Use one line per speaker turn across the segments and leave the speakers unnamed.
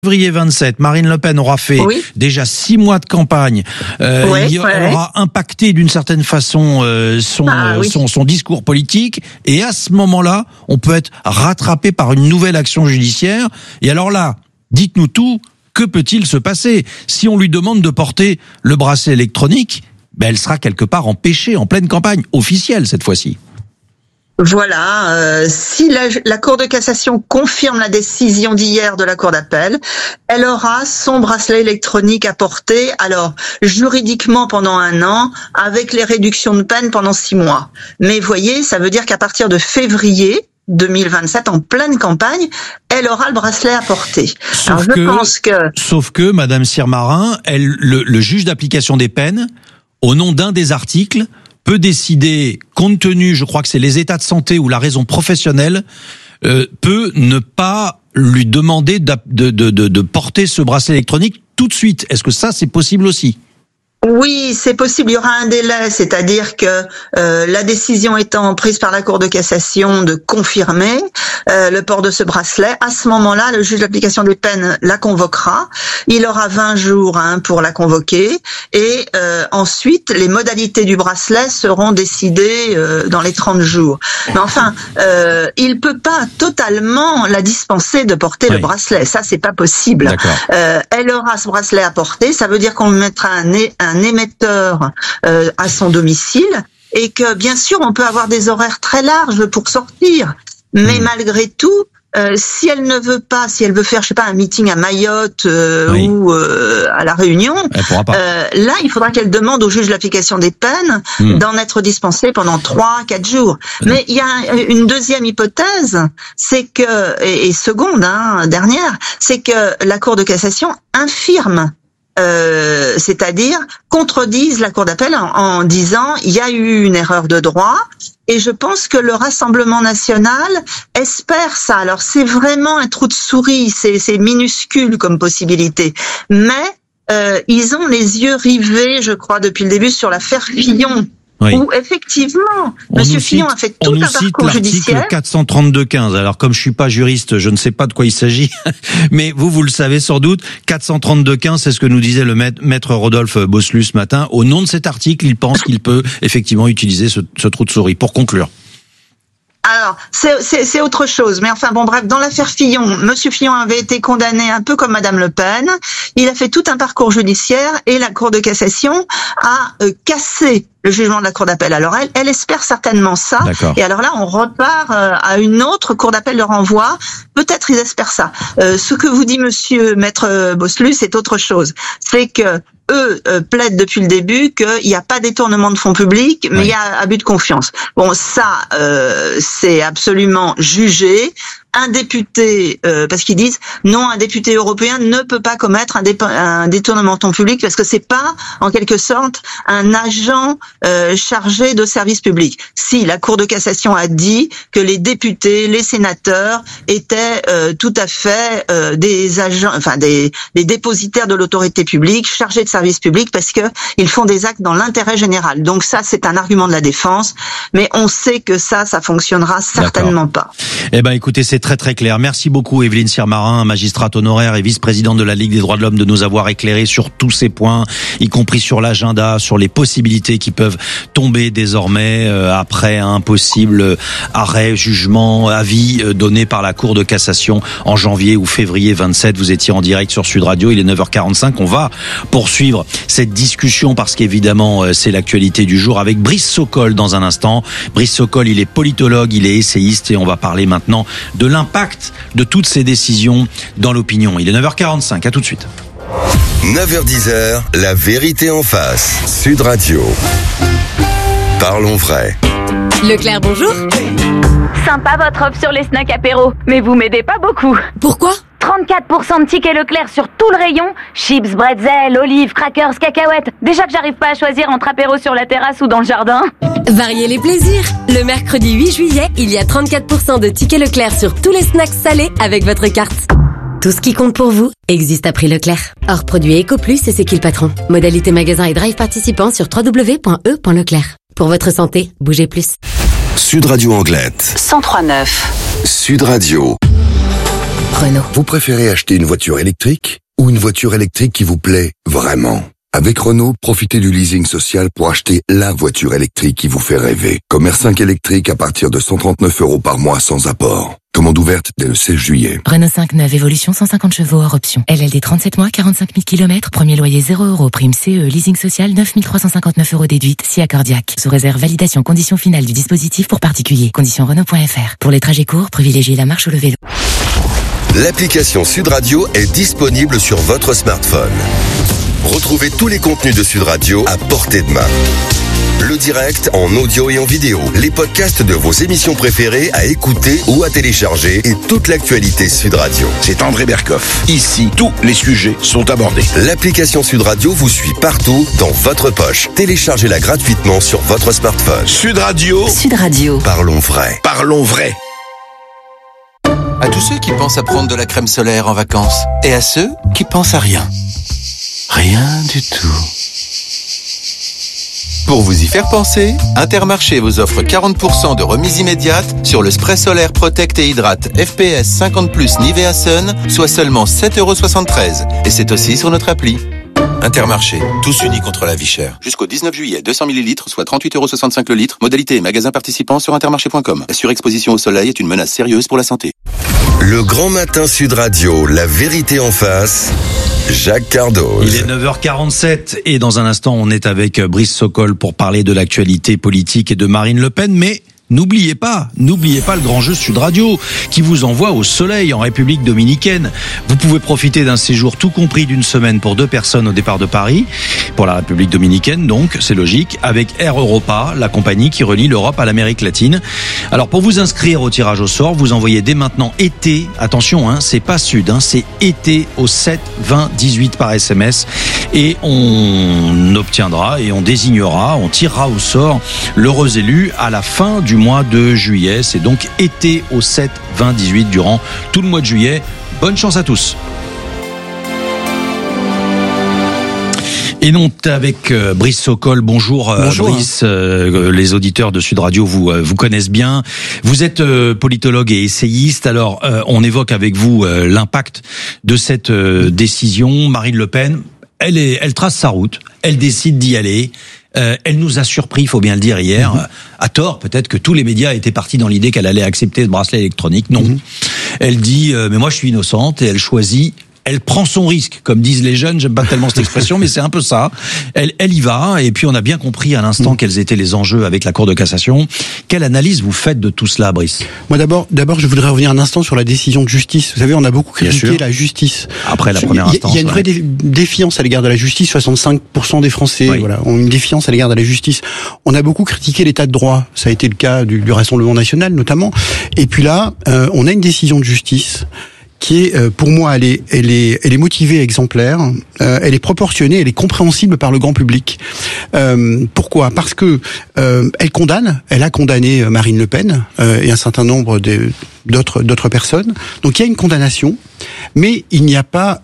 Février 27, Marine Le Pen aura fait déjà 6 mois de campagne. Elle aura impacté d'une certaine façon son discours politique. Et à ce moment-là, on peut être rattrapé par une nouvelle action judiciaire. Et alors là, dites-nous tout, que peut-il se passer? Si on lui demande de porter le bracelet électronique, elle sera quelque part empêchée en pleine campagne, officielle cette fois-ci.
Voilà, si la Cour de cassation confirme la décision d'hier de la Cour d'appel, elle aura son bracelet électronique à porter, alors juridiquement pendant 1 an, avec les réductions de peine pendant 6 mois. Mais voyez, ça veut dire qu'à partir de février 2027, en pleine campagne, elle aura le bracelet à porter.
Sauf que, Madame Sirmarin, le juge d'application des peines, au nom d'un des articles, peut décider, compte tenu, je crois que c'est les états de santé ou la raison professionnelle, peut ne pas lui demander de porter ce bracelet électronique tout de suite. Est-ce que ça, c'est possible aussi ?
Oui, c'est possible. Il y aura un délai, c'est-à-dire que la décision étant prise par la Cour de cassation de confirmer le port de ce bracelet, à ce moment-là, le juge d'application des peines la convoquera. Il aura 20 jours pour la convoquer et ensuite les modalités du bracelet seront décidées dans les 30 jours. Mais enfin, il peut pas totalement la dispenser de porter le bracelet. Ça, c'est pas possible. Elle aura ce bracelet à porter. Ça veut dire qu'on mettra un émetteur à son domicile et que bien sûr on peut avoir des horaires très larges pour sortir, mais malgré tout si elle ne veut pas, si elle veut faire un meeting à Mayotte ou à La Réunion, là il faudra qu'elle demande au juge de l'application des peines d'en être dispensée pendant 3-4 jours. Mais il y a une deuxième hypothèse, c'est que et seconde, dernière, c'est que la Cour de cassation infirme, c'est-à-dire contredisent la Cour d'appel en disant il y a eu une erreur de droit, et je pense que le Rassemblement national espère ça. Alors c'est vraiment un trou de souris, c'est minuscule comme possibilité, mais ils ont les yeux rivés, je crois, depuis le début sur l'affaire Fillon. Où effectivement, Monsieur Fillon a fait tout un parcours judiciaire.
L'article 432-15. Alors comme je suis pas juriste, je ne sais pas de quoi il s'agit, mais vous le savez sans doute. 432-15, c'est ce que nous disait le maître Rodolphe Bosselus ce matin. Au nom de cet article, il pense qu'il peut effectivement utiliser ce trou de souris. Pour conclure.
Alors, c'est autre chose. Mais enfin, bon, bref, dans l'affaire Fillon, Monsieur Fillon avait été condamné un peu comme Madame Le Pen. Il a fait tout un parcours judiciaire et la Cour de cassation a cassé le jugement de la Cour d'appel. Alors, elle espère certainement ça. Et alors là, on repart à une autre Cour d'appel de renvoi. Peut-être ils espèrent ça. Ce que vous dit Monsieur Maître Bosselus, c'est autre chose. C'est que eux plaident depuis le début qu'il n'y a pas détournement de fonds publics, mais il y a abus de confiance. Bon, ça, c'est absolument jugé. Un député, parce qu'ils disent non, un député européen ne peut pas commettre un détournement de fonds publics parce que c'est pas, en quelque sorte, un agent chargé de service public. Si la Cour de cassation a dit que les députés, les sénateurs étaient tout à fait des agents, enfin des dépositaires de l'autorité publique, chargés de service public parce que ils font des actes dans l'intérêt général. Donc ça, c'est un argument de la défense, mais on sait que ça fonctionnera certainement pas.
Eh ben, écoutez, c'est très très clair. Merci beaucoup Évelyne Sirmarin, magistrate honoraire et vice-présidente de la Ligue des droits de l'homme, de nous avoir éclairé sur tous ces points, y compris sur l'agenda, sur les possibilités qui peuvent tomber désormais après un possible arrêt, jugement, avis donné par la Cour de cassation en janvier ou février 27. Vous étiez en direct sur Sud Radio, il est 9h45. On va poursuivre cette discussion parce qu'évidemment c'est l'actualité du jour avec Brice Sokol dans un instant. Brice Sokol, il est politologue, il est essayiste et on va parler maintenant de l'impact de toutes ces décisions dans l'opinion. Il est 9h45, à tout de suite.
9h10, la vérité en face. Sud Radio. Parlons vrai.
Leclerc, bonjour.
Sympa votre offre sur les snacks apéro, mais vous m'aidez pas beaucoup.
Pourquoi ?
34% de tickets Leclerc sur tout le rayon. Chips, bretzel, olives, crackers, cacahuètes. Déjà que j'arrive pas à choisir entre apéro sur la terrasse ou dans le jardin.
Variez les plaisirs. Le mercredi 8 juillet, il y a 34% de tickets Leclerc sur tous les snacks salés avec votre carte. Tout ce qui compte pour vous existe à prix Leclerc. Hors produit EcoPlus et c'est qui le patron. Modalité magasin et drive participants sur www.e.leclerc. Pour votre santé, bougez plus.
Sud Radio Anglette.
103.9.
Sud Radio.
Renault.
Vous préférez acheter une voiture électrique ou une voiture électrique qui vous plaît vraiment? Avec Renault, profitez du leasing social pour acheter la voiture électrique qui vous fait rêver. Comme R5 électrique à partir de 139 € par mois sans apport. Commande ouverte dès le 16 juillet.
Renault 5 neuve évolution 150 chevaux hors option. LLD 37 mois, 45 000 km, premier loyer 0 €, prime CE, leasing social 9 359 € déduite, si accordiaque. Sous réserve validation conditions finales du dispositif pour particuliers. Conditions Renault.fr. Pour les trajets courts, privilégiez la marche ou le vélo.
L'application Sud Radio est disponible sur votre smartphone. Retrouvez tous les contenus de Sud Radio à portée de main. Le direct en audio et en vidéo, les podcasts de vos émissions préférées à écouter ou à télécharger et toute l'actualité Sud Radio.
C'est André Berkoff. Ici, tous les sujets sont abordés.
L'application Sud Radio vous suit partout dans votre poche. Téléchargez-la gratuitement sur votre smartphone.
Sud Radio.
Sud Radio.
Parlons vrai.
Parlons vrai.
À tous ceux qui pensent à prendre de la crème solaire en vacances et à ceux qui pensent à rien. Rien du tout. Pour vous y faire penser, Intermarché vous offre 40% de remise immédiate sur le spray solaire Protect et Hydrate FPS 50+, Nivea Sun, soit seulement 7,73 €. Et c'est aussi sur notre appli. Intermarché, tous unis contre la vie chère. Jusqu'au 19 juillet, 200 ml, soit 38,65 € le litre. Modalité et magasin participants sur intermarché.com. La surexposition au soleil est une menace sérieuse pour la santé.
Le Grand Matin Sud Radio, la vérité en face, Jacques Cardoz.
Il est 9h47 et dans un instant, on est avec Brice Sokol pour parler de l'actualité politique et de Marine Le Pen, mais n'oubliez pas le grand jeu Sud Radio qui vous envoie au soleil en République dominicaine. Vous pouvez profiter d'un séjour tout compris d'une semaine pour 2 personnes au départ de Paris, pour la République dominicaine donc, c'est logique, avec Air Europa, la compagnie qui relie l'Europe à l'Amérique latine. Alors pour vous inscrire au tirage au sort, vous envoyez dès maintenant été, attention, c'est pas Sud, c'est été au 7 20 18 par SMS et on obtiendra et on désignera, on tirera au sort l'heureux élu à la fin du mois de juillet. C'est donc été au 7 20 18 durant tout le mois de juillet. Bonne chance à tous. Et non, avec Brice Sokol. Bonjour. Brice. Les auditeurs de Sud Radio vous connaissent bien. Vous êtes politologue et essayiste. Alors, on évoque avec vous l'impact de cette décision. Marine Le Pen, elle trace sa route. Elle décide d'y aller. Elle nous a surpris, il faut bien le dire, hier, à tort, peut-être que tous les médias étaient partis dans l'idée qu'elle allait accepter ce bracelet électronique. Non. Elle dit, mais moi je suis innocente, et elle choisit, elle prend son risque, comme disent les jeunes, j'aime pas tellement cette expression, mais c'est un peu ça. Elle y va, et puis on a bien compris à l'instant quels étaient les enjeux avec la Cour de cassation. Quelle analyse vous faites de tout cela, Brice?
Moi d'abord, je voudrais revenir un instant sur la décision de justice. Vous savez, on a beaucoup critiqué la justice.
Après la première instance.
Il y a une vraie défiance à l'égard de la justice. 65% des Français, ont une défiance à l'égard de la justice. On a beaucoup critiqué l'état de droit. Ça a été le cas du Rassemblement national, notamment. Et puis là, on a une décision de justice qui est, pour moi, elle est motivée, exemplaire, elle est proportionnée, elle est compréhensible par le grand public. Pourquoi? Parce que elle a condamné Marine Le Pen et un certain nombre d'autres personnes. Donc il y a une condamnation, mais il n'y a pas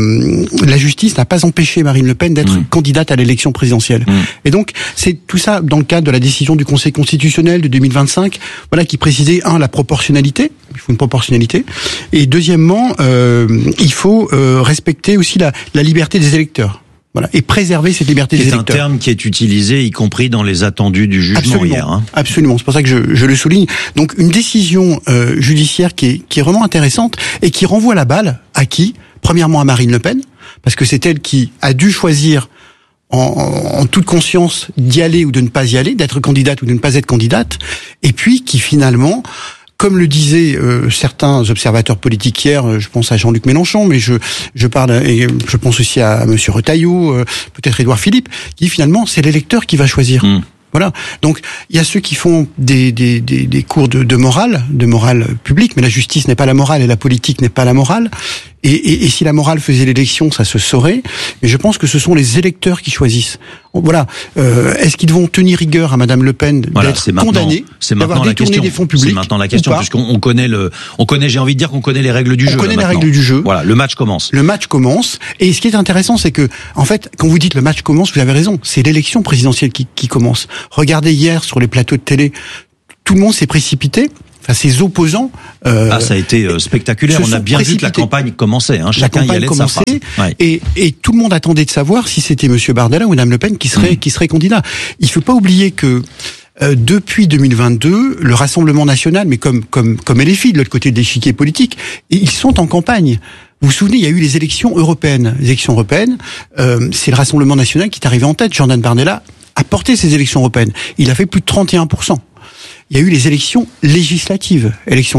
la justice n'a pas empêché Marine Le Pen d'être candidate à l'élection présidentielle. Et donc c'est tout ça dans le cadre de la décision du Conseil constitutionnel de 2025, qui précisait la proportionnalité. Il faut une proportionnalité. Et deuxièmement, il faut respecter aussi la liberté des électeurs. Voilà, et préserver cette liberté des électeurs.
C'est un terme qui est utilisé, y compris dans les attendus du jugement hier.
Absolument, c'est pour ça que je le souligne. Donc une décision judiciaire qui est vraiment intéressante et qui renvoie la balle à qui? Premièrement à Marine Le Pen, parce que c'est elle qui a dû choisir en toute conscience d'y aller ou de ne pas y aller, d'être candidate ou de ne pas être candidate, et puis qui finalement, comme le disaient certains observateurs politiques hier, je pense à Jean-Luc Mélenchon, mais je parle et je pense aussi à Monsieur Retailleau, peut-être Édouard Philippe, qui finalement c'est l'électeur qui va choisir. Voilà. Donc il y a ceux qui font des cours de morale publique, mais la justice n'est pas la morale et la politique n'est pas la morale. Et si la morale faisait l'élection, ça se saurait. Mais je pense que ce sont les électeurs qui choisissent. Voilà. Est-ce qu'ils vont tenir rigueur à Madame Le Pen d'être condamnée, d'avoir détourné des fonds publics?
C'est maintenant la question, puisqu'on connaît j'ai envie de dire qu'on connaît les règles du jeu.
On connaît les règles du jeu.
Voilà, le match commence.
Le match commence. Et ce qui est intéressant, c'est que, en fait, quand vous dites le match commence, vous avez raison. C'est l'élection présidentielle qui commence. Regardez hier sur les plateaux de télé, tout le monde s'est précipité. ses opposants.
Ça a été spectaculaire. On a bien vu que la campagne commençait. Chacun y allait de sa phrase.
Et tout le monde attendait de savoir si c'était Monsieur Bardella ou Madame Le Pen qui serait candidat. Il faut pas oublier que depuis 2022, le Rassemblement national, mais comme LFI de l'autre côté de l'échiquier politique, ils sont en campagne. Vous vous souvenez, il y a eu les élections européennes. Les élections européennes, c'est le Rassemblement national qui est arrivé en tête. Jordan Bardella a porté ces élections européennes. Il a fait plus de 31%. Il y a eu les élections législatives.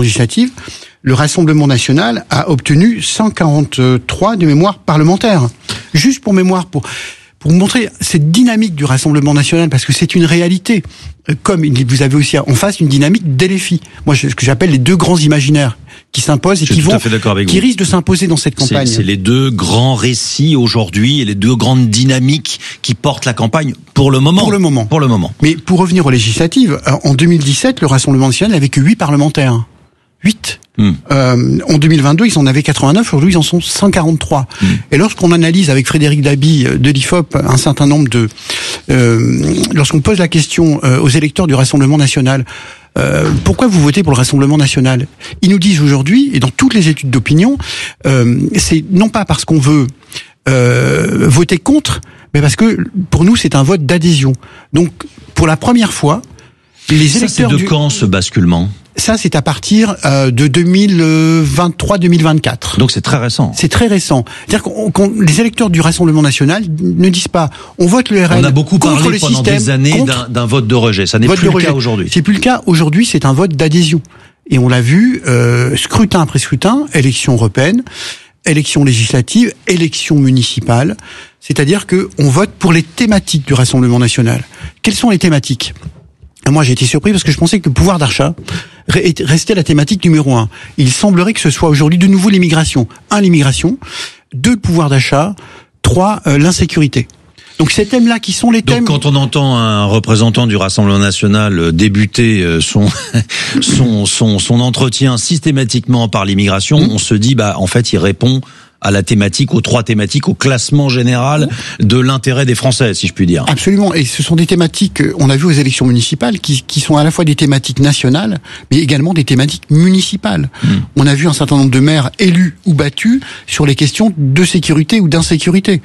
Le Rassemblement national a obtenu 143 de mémoire parlementaire. Juste pour mémoire, pour vous montrer cette dynamique du Rassemblement national, parce que c'est une réalité. Comme vous avez aussi en face une dynamique d'LFI. Moi, ce que j'appelle les deux grands imaginaires qui s'imposent et qui risquent de s'imposer dans cette campagne.
C'est les deux grands récits aujourd'hui et les deux grandes dynamiques qui portent la campagne pour le moment. Pour le moment.
Mais pour revenir aux législatives, en 2017, le Rassemblement national n'avait que 8 parlementaires. 8. En 2022, ils en avaient 89. Aujourd'hui, ils en sont 143. Et lorsqu'on analyse avec Frédéric Dabi de l'IFOP un certain nombre de... lorsqu'on pose la question aux électeurs du Rassemblement national, pourquoi vous votez pour le Rassemblement national? Ils nous disent aujourd'hui, et dans toutes les études d'opinion, c'est non pas parce qu'on veut voter contre, mais parce que pour nous, c'est un vote d'adhésion. Donc, pour la première fois, les électeurs...
C'est de quand ce basculement?
Ça, c'est à partir de 2023-2024.
Donc c'est très récent.
C'est très récent. C'est-à-dire que les électeurs du Rassemblement national ne disent pas on vote le RN.
On a beaucoup
contre
parlé
le
pendant
système,
des années d'un vote de rejet. Ça n'est plus le cas aujourd'hui.
C'est plus le cas aujourd'hui. C'est un vote d'adhésion. Et on l'a vu scrutin après scrutin, élection européenne, élection législative, élection municipale. C'est-à-dire que on vote pour les thématiques du Rassemblement national. Quelles sont les thématiques? Moi, j'ai été surpris parce que je pensais que le pouvoir d'achat restait la thématique numéro 1. Il semblerait que ce soit aujourd'hui de nouveau l'immigration. 1, l'immigration. 2, le pouvoir d'achat. 3, l'insécurité. Donc ces thèmes-là qui sont les thèmes...
Donc quand on entend un représentant du Rassemblement national débuter son entretien systématiquement par l'immigration, on se dit, en fait, il répond à la thématique, aux 3 thématiques, au classement général de l'intérêt des Français, si je puis dire.
Absolument. Et ce sont des thématiques, on a vu aux élections municipales, qui sont à la fois des thématiques nationales, mais également des thématiques municipales. On a vu un certain nombre de maires élus ou battus sur les questions de sécurité ou d'insécurité.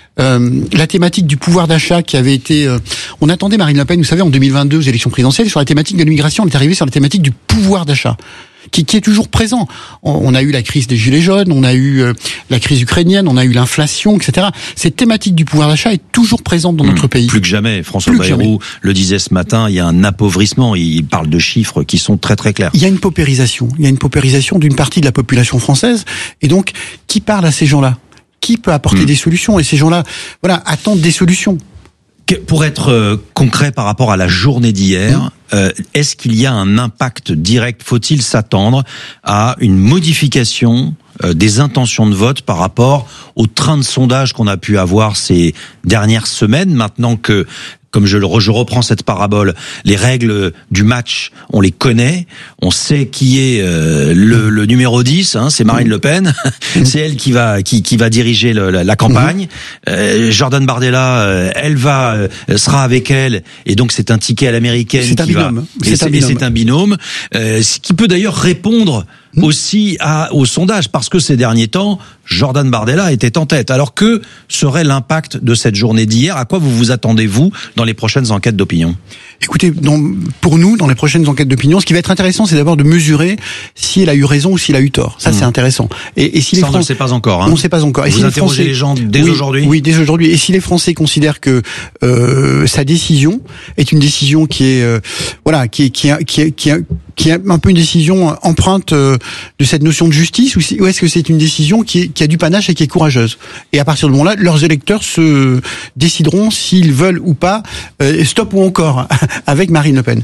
La thématique du pouvoir d'achat qui avait été... on attendait Marine Le Pen, vous savez, en 2022, aux élections présidentielles, sur la thématique de l'immigration, on est arrivé sur la thématique du pouvoir d'achat. Qui est toujours présent. On a eu la crise des gilets jaunes, on a eu la crise ukrainienne, on a eu l'inflation, etc. Cette thématique du pouvoir d'achat est toujours présente dans notre pays.
Plus que jamais. François Bayrou le disait ce matin, il y a un appauvrissement. Il parle de chiffres qui sont très très clairs.
Il y a une paupérisation. Il y a une paupérisation d'une partie de la population française. Et donc, qui parle à ces gens-là? Qui peut apporter des solutions? Et ces gens-là, attendent des solutions.
Pour être concret par rapport à la journée d'hier, est-ce qu'il y a un impact direct? Faut-il s'attendre à une modification des intentions de vote par rapport au train de sondage qu'on a pu avoir ces dernières semaines, maintenant que, comme je reprends cette parabole, les règles du match, on les connaît, on sait qui est le numéro 10, c'est Marine Le Pen, c'est elle qui va diriger la campagne. Jordan Bardella, elle sera avec elle, et donc c'est un ticket à l'américaine.
C'est un
binôme, ce qui peut d'ailleurs répondre aussi au sondage, parce que ces derniers temps, Jordan Bardella était en tête. Alors que serait l'impact de cette journée d'hier? À quoi vous attendez-vous dans les prochaines enquêtes d'opinion?
Écoutez, pour nous, dans les prochaines enquêtes d'opinion, ce qui va être intéressant, c'est d'abord de mesurer si elle a eu raison ou s'il a eu tort. Ça, c'est intéressant. Et si
on ne le sait pas encore.
On ne sait pas encore. Et
vous interrogez les gens dès aujourd'hui?
Oui, dès aujourd'hui. Et si les Français considèrent que sa décision est une décision qui est qui est un peu une décision empreinte de cette notion de justice, ou est-ce que c'est une décision qui a du panache et qui est courageuse? Et à partir de ce moment-là, leurs électeurs se décideront s'ils veulent ou pas stop ou encore avec Marine Le Pen.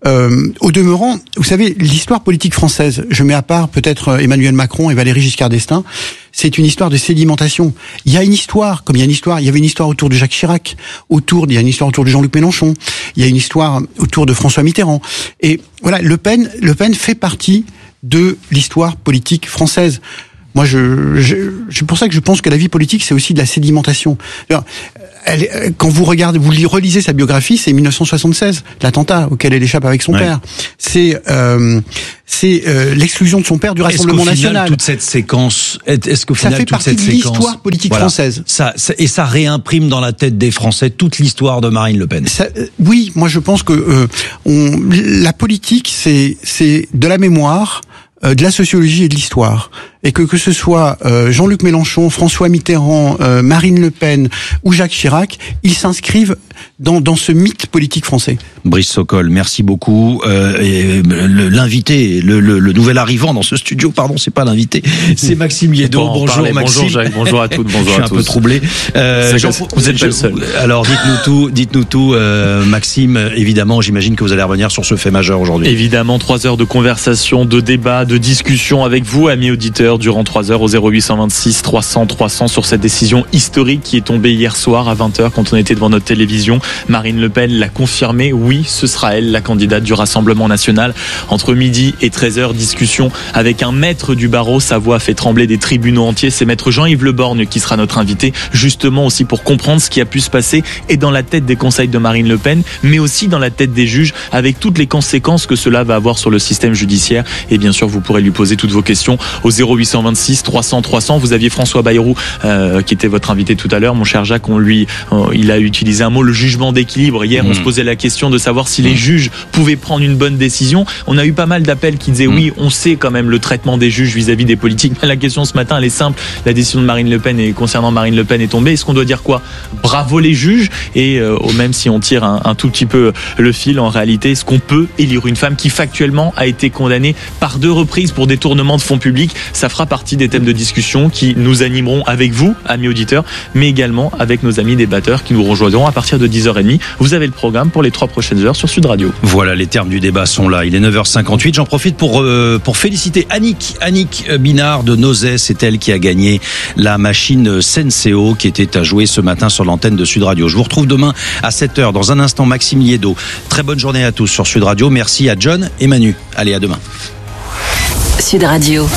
Au demeurant, vous savez, l'histoire politique française, je mets à part peut-être Emmanuel Macron et Valéry Giscard d'Estaing, c'est une histoire de sédimentation. Il y a une histoire, il y avait une histoire autour de Jacques Chirac, il y a une histoire autour de Jean-Luc Mélenchon, il y a une histoire autour de François Mitterrand. Et voilà, Le Pen fait partie de l'histoire politique française. Moi, c'est pour ça que je pense que la vie politique, c'est aussi de la sédimentation. Quand vous relisez sa biographie, c'est 1976, l'attentat auquel elle échappe avec son père. C'est l'exclusion de son père du Rassemblement national.
Toute cette séquence, est-ce qu'au
final,
ça fait
partie de l'histoire politique française.
Ça réimprime dans la tête des Français toute l'histoire de Marine Le Pen.
Oui, moi je pense que la politique, c'est de la mémoire, de la sociologie et de l'histoire. Et que ce soit Jean-Luc Mélenchon, François Mitterrand, Marine Le Pen ou Jacques Chirac, ils s'inscrivent dans ce mythe politique français.
Brice Sokol, merci beaucoup. Et l'invité, le nouvel arrivant dans ce studio, pardon, c'est pas l'invité, c'est Maxime Liédo. Bonjour Maxime.
Bonjour Jacques, bonjour à toutes, bonjour à tous.
Je suis un peu troublé.
Vous êtes pas le seul.
Alors dites-nous tout, Maxime. Évidemment, j'imagine que vous allez revenir sur ce fait majeur aujourd'hui.
Évidemment, 3 heures de conversation, de débat, de discussion avec vous, amis auditeurs, durant 3 heures au 0826 300 300 sur cette décision historique qui est tombée hier soir à 20h quand on était devant notre télévision. Marine Le Pen l'a confirmé, oui, ce sera elle la candidate du Rassemblement national. Entre midi et 13h, discussion avec un maître du barreau. Sa voix fait trembler des tribunaux entiers. C'est maître Jean-Yves Le Borgne qui sera notre invité, justement aussi pour comprendre ce qui a pu se passer et dans la tête des conseils de Marine Le Pen, mais aussi dans la tête des juges, avec toutes les conséquences que cela va avoir sur le système judiciaire. Et bien sûr, vous pourrez lui poser toutes vos questions au 0826 300 300. Vous aviez François Bayrou qui était votre invité tout à l'heure, mon cher Jacques. Il a utilisé un mot, le jugement d'équilibre. Hier, on se posait la question de savoir si les juges pouvaient prendre une bonne décision. On a eu pas mal d'appels qui disaient oui, on sait quand même le traitement des juges vis-à-vis des politiques. Mais la question ce matin, elle est simple. La décision de Marine Le Pen concernant Marine Le Pen est tombée. Est-ce qu'on doit dire quoi? Bravo les juges. Et même si on tire un tout petit peu le fil, en réalité, est-ce qu'on peut élire une femme qui factuellement a été condamnée par 2 reprises pour détournement de fonds publics? Ça fera partie des thèmes de discussion qui nous animeront avec vous, amis auditeurs, mais également avec nos amis débatteurs qui nous rejoindront à partir de 10h30. Vous avez le programme pour les 3 prochaines heures sur Sud Radio.
Voilà, les termes du débat sont là. Il est 9h58. J'en profite pour féliciter Annick Binard de Nozay. C'est elle qui a gagné la machine Senseo qui était à jouer ce matin sur l'antenne de Sud Radio. Je vous retrouve demain à 7h. Dans un instant, Maxime Liédo. Très bonne journée à tous sur Sud Radio. Merci à John et Manu. Allez, à demain.
Sud Radio.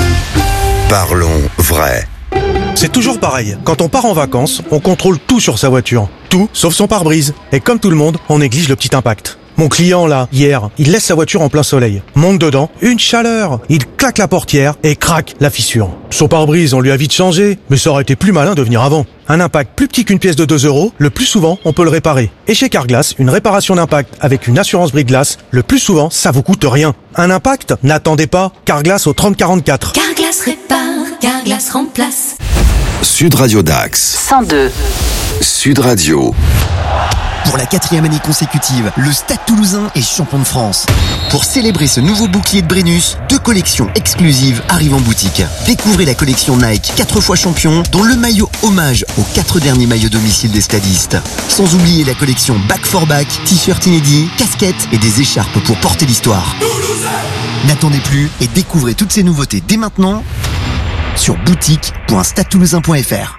Parlons vrai.
C'est toujours pareil. Quand on part en vacances, on contrôle tout sur sa voiture. Tout, sauf son pare-brise. Et comme tout le monde, on néglige le petit impact. Mon client, là, hier, il laisse sa voiture en plein soleil. Monte dedans, une chaleur. Il claque la portière et craque la fissure. Son pare-brise, on lui a vite changé, mais ça aurait été plus malin de venir avant. Un impact plus petit qu'une pièce de 2 €, le plus souvent, on peut le réparer. Et chez Carglass, une réparation d'impact avec une assurance brise-glace, le plus souvent, ça vous coûte rien. Un impact? N'attendez pas. Carglass au 3044.
Carglass répare, Carglass remplace.
Sud Radio Dax.
102.
Sud Radio.
Pour la 4e année consécutive, le Stade Toulousain est champion de France. Pour célébrer ce nouveau bouclier de Brennus, 2 collections exclusives arrivent en boutique. Découvrez la collection Nike 4 fois champion, dont le maillot hommage aux 4 derniers maillots domicile des stadistes. Sans oublier la collection Back for Back, t-shirt inédits, casquettes et des écharpes pour porter l'histoire. N'attendez plus et découvrez toutes ces nouveautés dès maintenant sur boutique.stadetoulousain.fr.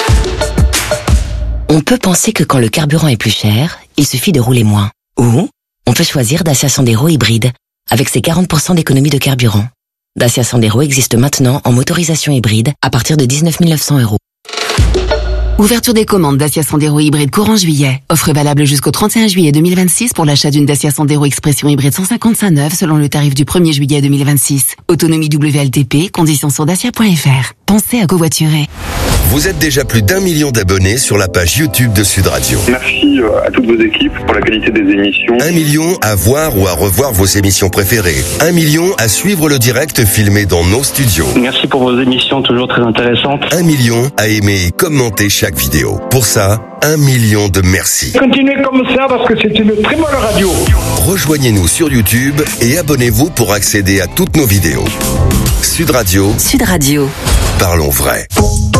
On peut penser que quand le carburant est plus cher, il suffit de rouler moins. Ou on peut choisir Dacia Sandero hybride, avec ses 40% d'économie de carburant. Dacia Sandero existe maintenant en motorisation hybride à partir de 19 900 €.
Ouverture des commandes Dacia Sandero hybride courant juillet. Offre valable jusqu'au 31 juillet 2026 pour l'achat d'une Dacia Sandero Expression hybride 155 neuve selon le tarif du 1er juillet 2026. Autonomie WLTP, conditions sur dacia.fr. Pensez à covoiturer.
Vous êtes déjà plus d'1 million d'abonnés sur la page YouTube de Sud Radio.
Merci à toutes vos équipes pour la qualité des émissions.
1 million à voir ou à revoir vos émissions préférées. 1 million à suivre le direct filmé dans nos studios.
Merci pour vos émissions toujours très intéressantes.
1 million à aimer et commenter chaque vidéo. Pour ça, 1 million de merci.
Continuez comme ça parce que c'est une très bonne radio.
Rejoignez-nous sur YouTube et abonnez-vous pour accéder à toutes nos vidéos. Sud Radio.
Sud Radio.
Parlons vrai.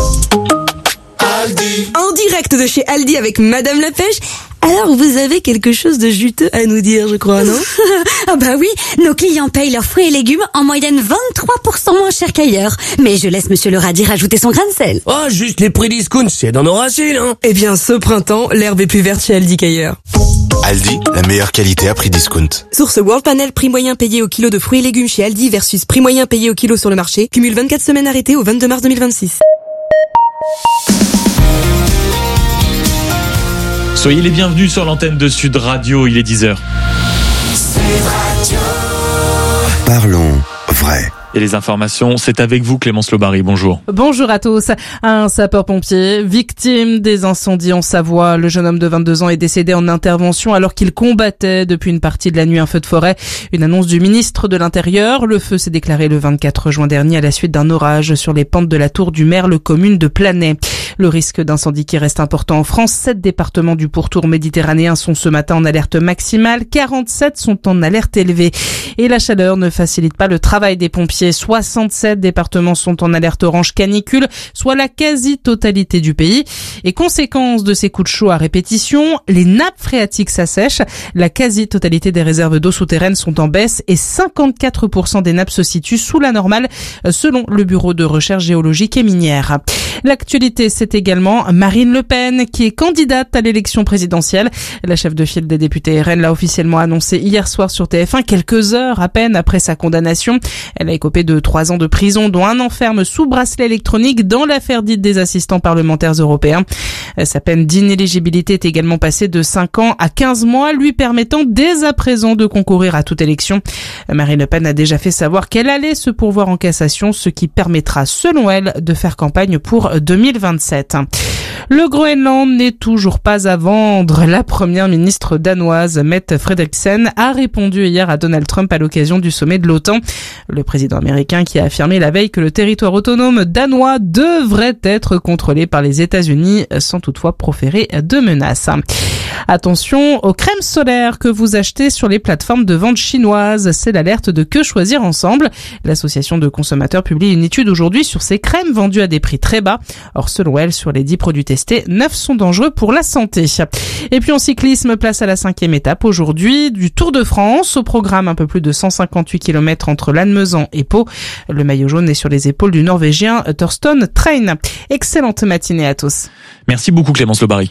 En direct de chez Aldi avec Madame la Pêche. Alors, vous avez quelque chose de juteux à nous dire, je crois, non?
Ah bah oui, nos clients payent leurs fruits et légumes en moyenne 23% moins cher qu'ailleurs. Mais je laisse Monsieur le radis rajouter son grain de sel.
Oh, juste les prix discount, c'est dans nos racines, hein.
Eh bien, ce printemps, l'herbe est plus verte chez Aldi qu'ailleurs.
Aldi, la meilleure qualité à prix discount.
Source World Panel, prix moyen payé au kilo de fruits et légumes chez Aldi versus prix moyen payé au kilo sur le marché. Cumule 24 semaines arrêtées au 22 mars 2026.
Soyez les bienvenus sur l'antenne de Sud Radio, il est 10h.
Parlons vrai.
Et les informations, c'est avec vous Clémence Lobary, bonjour.
Bonjour à tous. Un sapeur-pompier, victime des incendies en Savoie. Le jeune homme de 22 ans est décédé en intervention alors qu'il combattait depuis une partie de la nuit un feu de forêt. Une annonce du ministre de l'Intérieur. Le feu s'est déclaré le 24 juin dernier à la suite d'un orage sur les pentes de la Tour du Merle, commune de Planay. Le risque d'incendie qui reste important en France. 7 départements du pourtour méditerranéen sont ce matin en alerte maximale. 47 sont en alerte élevée. Et la chaleur ne facilite pas le travail des pompiers. 67 départements sont en alerte orange canicule, soit la quasi-totalité du pays. Et conséquence de ces coups de chaud à répétition, les nappes phréatiques s'assèchent. La quasi-totalité des réserves d'eau souterraines sont en baisse et 54% des nappes se situent sous la normale, selon le Bureau de recherche géologique et minière. L'actualité, c'est également Marine Le Pen, qui est candidate à l'élection présidentielle. La chef de file des députés RN l'a officiellement annoncé hier soir sur TF1, quelques heures à peine après sa condamnation. Elle a écopé de 3 ans de prison, dont 1 an ferme sous bracelet électronique dans l'affaire dite des assistants parlementaires européens. Sa peine d'inéligibilité est également passée de 5 ans à 15 mois, lui permettant dès à présent de concourir à toute élection. Marine Le Pen a déjà fait savoir qu'elle allait se pourvoir en cassation, ce qui permettra, selon elle, de faire campagne pour 2027. Le Groenland n'est toujours pas à vendre. La première ministre danoise, Mette Frederiksen, a répondu hier à Donald Trump à l'occasion du sommet de l'OTAN. Le président américain qui a affirmé la veille que le territoire autonome danois devrait être contrôlé par les États-Unis sans toutefois proférer de menaces. Attention aux crèmes solaires que vous achetez sur les plateformes de vente chinoises. C'est l'alerte de Que Choisir Ensemble. L'association de consommateurs publie une étude aujourd'hui sur ces crèmes vendues à des prix très bas. Or, selon elle, sur les 10 produits testés, 9 sont dangereux pour la santé. Et puis en cyclisme, place à la 5e étape aujourd'hui du Tour de France. Au programme, un peu plus de 158 km entre Lannemezan et Pau. Le maillot jaune est sur les épaules du Norvégien Thorsten Train. Excellente matinée à tous.
Merci beaucoup Clémence Lobary.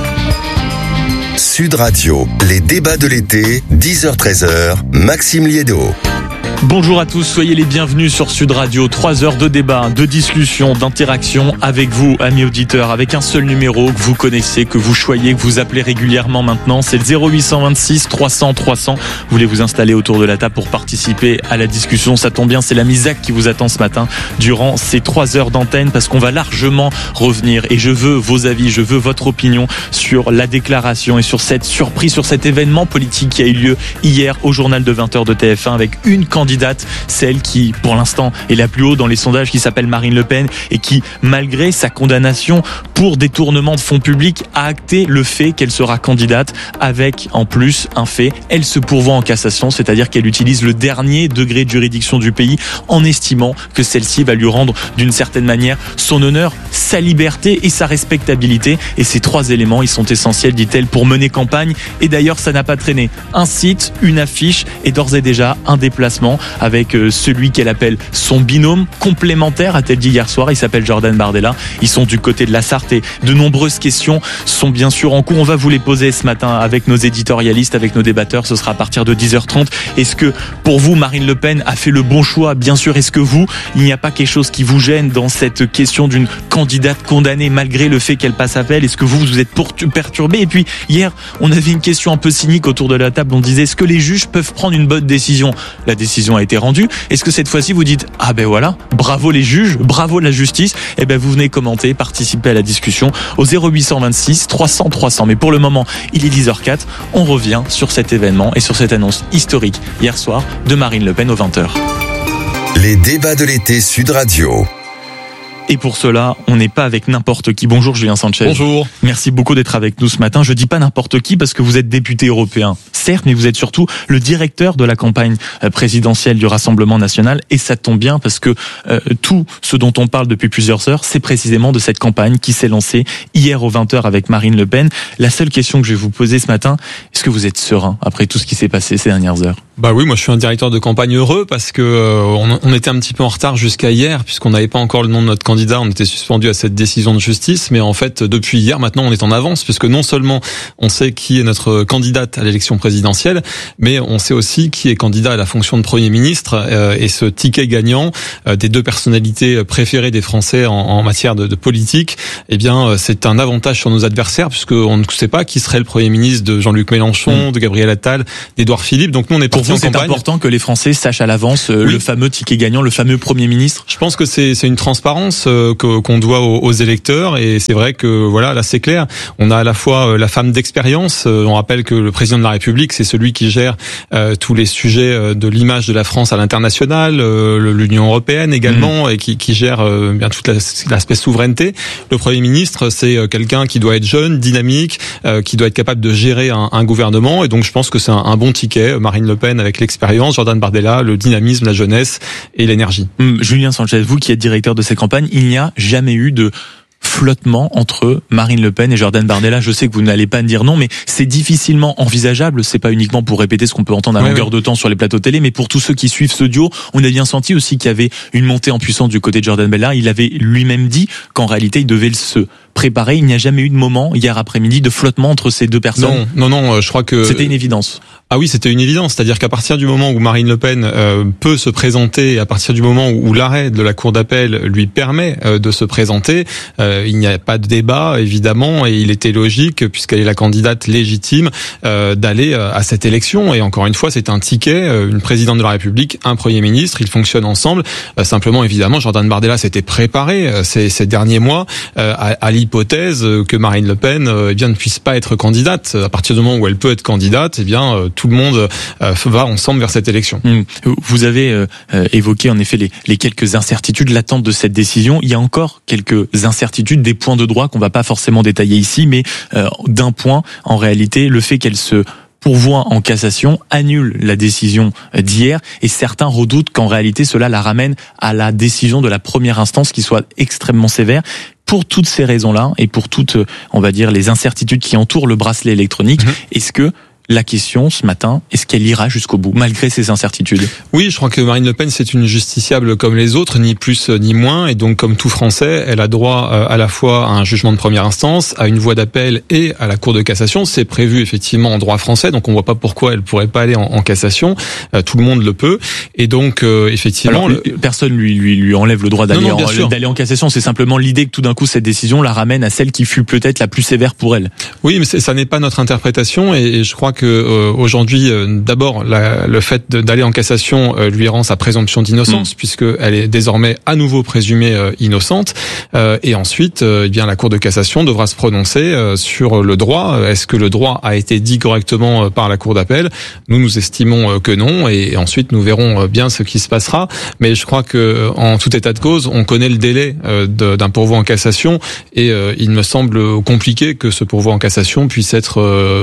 Sud Radio, les débats de l'été, 10h-13h, Maxime Liédo.
Bonjour à tous, soyez les bienvenus sur Sud Radio. 3 heures de débat, de discussion, d'interaction avec vous, amis auditeurs, avec un seul numéro que vous connaissez, que vous choyez, que vous appelez régulièrement maintenant. C'est le 0826 300 300. Vous voulez vous installer autour de la table pour participer à la discussion. Ça tombe bien, c'est l'ami Zach qui vous attend ce matin durant ces 3 heures d'antenne parce qu'on va largement revenir et je veux vos avis, je veux votre opinion sur la déclaration et sur cette surprise, sur cet événement politique qui a eu lieu hier au journal de 20h de TF1 avec une candidate, celle qui pour l'instant est la plus haut dans les sondages, qui s'appelle Marine Le Pen et qui, malgré sa condamnation pour détournement de fonds publics, a acté le fait qu'elle sera candidate avec en plus un fait, elle se pourvoit en cassation, c'est-à-dire qu'elle utilise le dernier degré de juridiction du pays en estimant que celle-ci va lui rendre d'une certaine manière son honneur, sa liberté et sa respectabilité. Et ces 3 éléments, ils sont essentiels, dit-elle, pour mener campagne. Et d'ailleurs, ça n'a pas traîné. Un site, une affiche et d'ores et déjà un déplacement avec celui qu'elle appelle son binôme complémentaire, a-t-elle dit hier soir. Il s'appelle Jordan Bardella. Ils sont du côté de la Sarthe et de nombreuses questions sont bien sûr en cours. On va vous les poser ce matin avec nos éditorialistes, avec nos débatteurs. Ce sera à partir de 10h30. Est-ce que pour vous, Marine Le Pen a fait le bon choix? Bien sûr. Est-ce que vous, il n'y a pas quelque chose qui vous gêne dans cette question d'une candidate condamnée malgré le fait qu'elle passe appel? Est-ce que vous êtes perturbé? Et puis hier, on avait une question un peu cynique autour de la table. On disait, est-ce que les juges peuvent prendre une bonne décision? La décision a été rendue. Est-ce que cette fois-ci vous dites, ah ben voilà, bravo les juges, bravo la justice? Eh ben vous venez commenter, participer à la discussion au 0826 300 300. Mais pour le moment, il est 10h04. On revient sur cet événement et sur cette annonce historique hier soir de Marine Le Pen aux 20h.
Les débats de l'été Sud Radio.
Et pour cela, on n'est pas avec n'importe qui. Bonjour Julien Sanchez.
Bonjour.
Merci beaucoup d'être avec nous ce matin. Je dis pas n'importe qui parce que vous êtes député européen, certes, mais vous êtes surtout le directeur de la campagne présidentielle du Rassemblement national. Et ça tombe bien parce que tout ce dont on parle depuis plusieurs heures, c'est précisément de cette campagne qui s'est lancée hier aux 20h avec Marine Le Pen. La seule question que je vais vous poser ce matin, est-ce que vous êtes serein après tout ce qui s'est passé ces dernières heures?
Bah oui, moi je suis un directeur de campagne heureux parce que on était un petit peu en retard jusqu'à hier puisqu'on n'avait pas encore le nom de notre candidat candidat, on était suspendu à cette décision de justice, mais en fait, depuis hier, maintenant, on est en avance, puisque non seulement on sait qui est notre candidate à l'élection présidentielle, mais on sait aussi qui est candidat à la fonction de Premier ministre, et ce ticket gagnant des deux personnalités préférées des Français en matière de politique, eh bien, c'est un avantage sur nos adversaires, puisqu'on ne sait pas qui serait le Premier ministre de Jean-Luc Mélenchon, de Gabriel Attal, d'Édouard Philippe. Donc nous, on est parti en campagne.
Pour vous, c'est important que les Français sachent à l'avance le fameux ticket gagnant, le fameux Premier ministre.
Je pense que c'est une transparence qu'on doit aux électeurs, et c'est vrai que voilà, là c'est clair. On a à la fois la femme d'expérience. On rappelle que le président de la République, c'est celui qui gère tous les sujets de l'image de la France à l'international, l'Union européenne également, et qui gère bien toute l'aspect souveraineté. Le Premier ministre, c'est quelqu'un qui doit être jeune, dynamique, qui doit être capable de gérer un gouvernement, et donc je pense que c'est un bon ticket. Marine Le Pen avec l'expérience, Jordan Bardella, le dynamisme, la jeunesse et l'énergie.
Julien Sanchez, vous qui êtes directeur de ces campagnes, il n'y a jamais eu de flottement entre Marine Le Pen et Jordan Bardella. Je sais que vous n'allez pas me dire non, mais c'est difficilement envisageable. C'est pas uniquement pour répéter ce qu'on peut entendre à longueur de temps sur les plateaux télé, mais pour tous ceux qui suivent ce duo, on a bien senti aussi qu'il y avait une montée en puissance du côté de Jordan Bardella. Il avait lui-même dit qu'en réalité, il devait se préparer. Il n'y a jamais eu de moment, hier après-midi, de flottement entre ces deux personnes.
Non, je crois que...
C'était une évidence.
Ah oui, c'était une évidence. C'est-à-dire qu'à partir du moment où Marine Le Pen peut se présenter, à partir du moment où l'arrêt de la Cour d'appel lui permet de se présenter, il n'y a pas de débat, évidemment, et il était logique, puisqu'elle est la candidate légitime, d'aller à cette élection. Et encore une fois, c'est un ticket, une présidente de la République, un Premier ministre, ils fonctionnent ensemble. Simplement, évidemment, Jordan Bardella s'était préparé ces derniers mois à l'hypothèse que Marine Le Pen ne puisse pas être candidate. À partir du moment où elle peut être candidate, tout le monde va ensemble vers cette élection.
Vous avez évoqué en effet les quelques incertitudes, l'attente de cette décision. Il y a encore quelques incertitudes, des points de droit qu'on va pas forcément détailler ici, mais d'un point, en réalité, le fait qu'elle se pourvoi en cassation annule la décision d'hier, et certains redoutent qu'en réalité cela la ramène à la décision de la première instance qui soit extrêmement sévère. Pour toutes ces raisons-là et pour toutes, on va dire, les incertitudes qui entourent le bracelet électronique, est-ce que la question ce matin, est-ce qu'elle ira jusqu'au bout, malgré ces incertitudes?
Oui, je crois que Marine Le Pen, c'est une justiciable comme les autres, ni plus ni moins, et donc comme tout Français, elle a droit à la fois à un jugement de première instance, à une voie d'appel et à la Cour de cassation. C'est prévu effectivement en droit français, donc on voit pas pourquoi elle pourrait pas aller en cassation. Tout le monde le peut, et donc effectivement...
Alors, personne lui enlève le droit d'aller en cassation, c'est simplement l'idée que tout d'un coup cette décision la ramène à celle qui fut peut-être la plus sévère pour elle.
Oui, mais ça n'est pas notre interprétation, et je crois que aujourd'hui, d'abord, le fait d'aller en cassation lui rend sa présomption d'innocence, puisque elle est désormais à nouveau présumée innocente. Et ensuite, la Cour de cassation devra se prononcer sur le droit. Est-ce que le droit a été dit correctement par la Cour d'appel? Nous estimons que non, et ensuite nous verrons bien ce qui se passera. Mais je crois que, en tout état de cause, on connaît le délai d'un pourvoi en cassation, et il me semble compliqué que ce pourvoi en cassation puisse être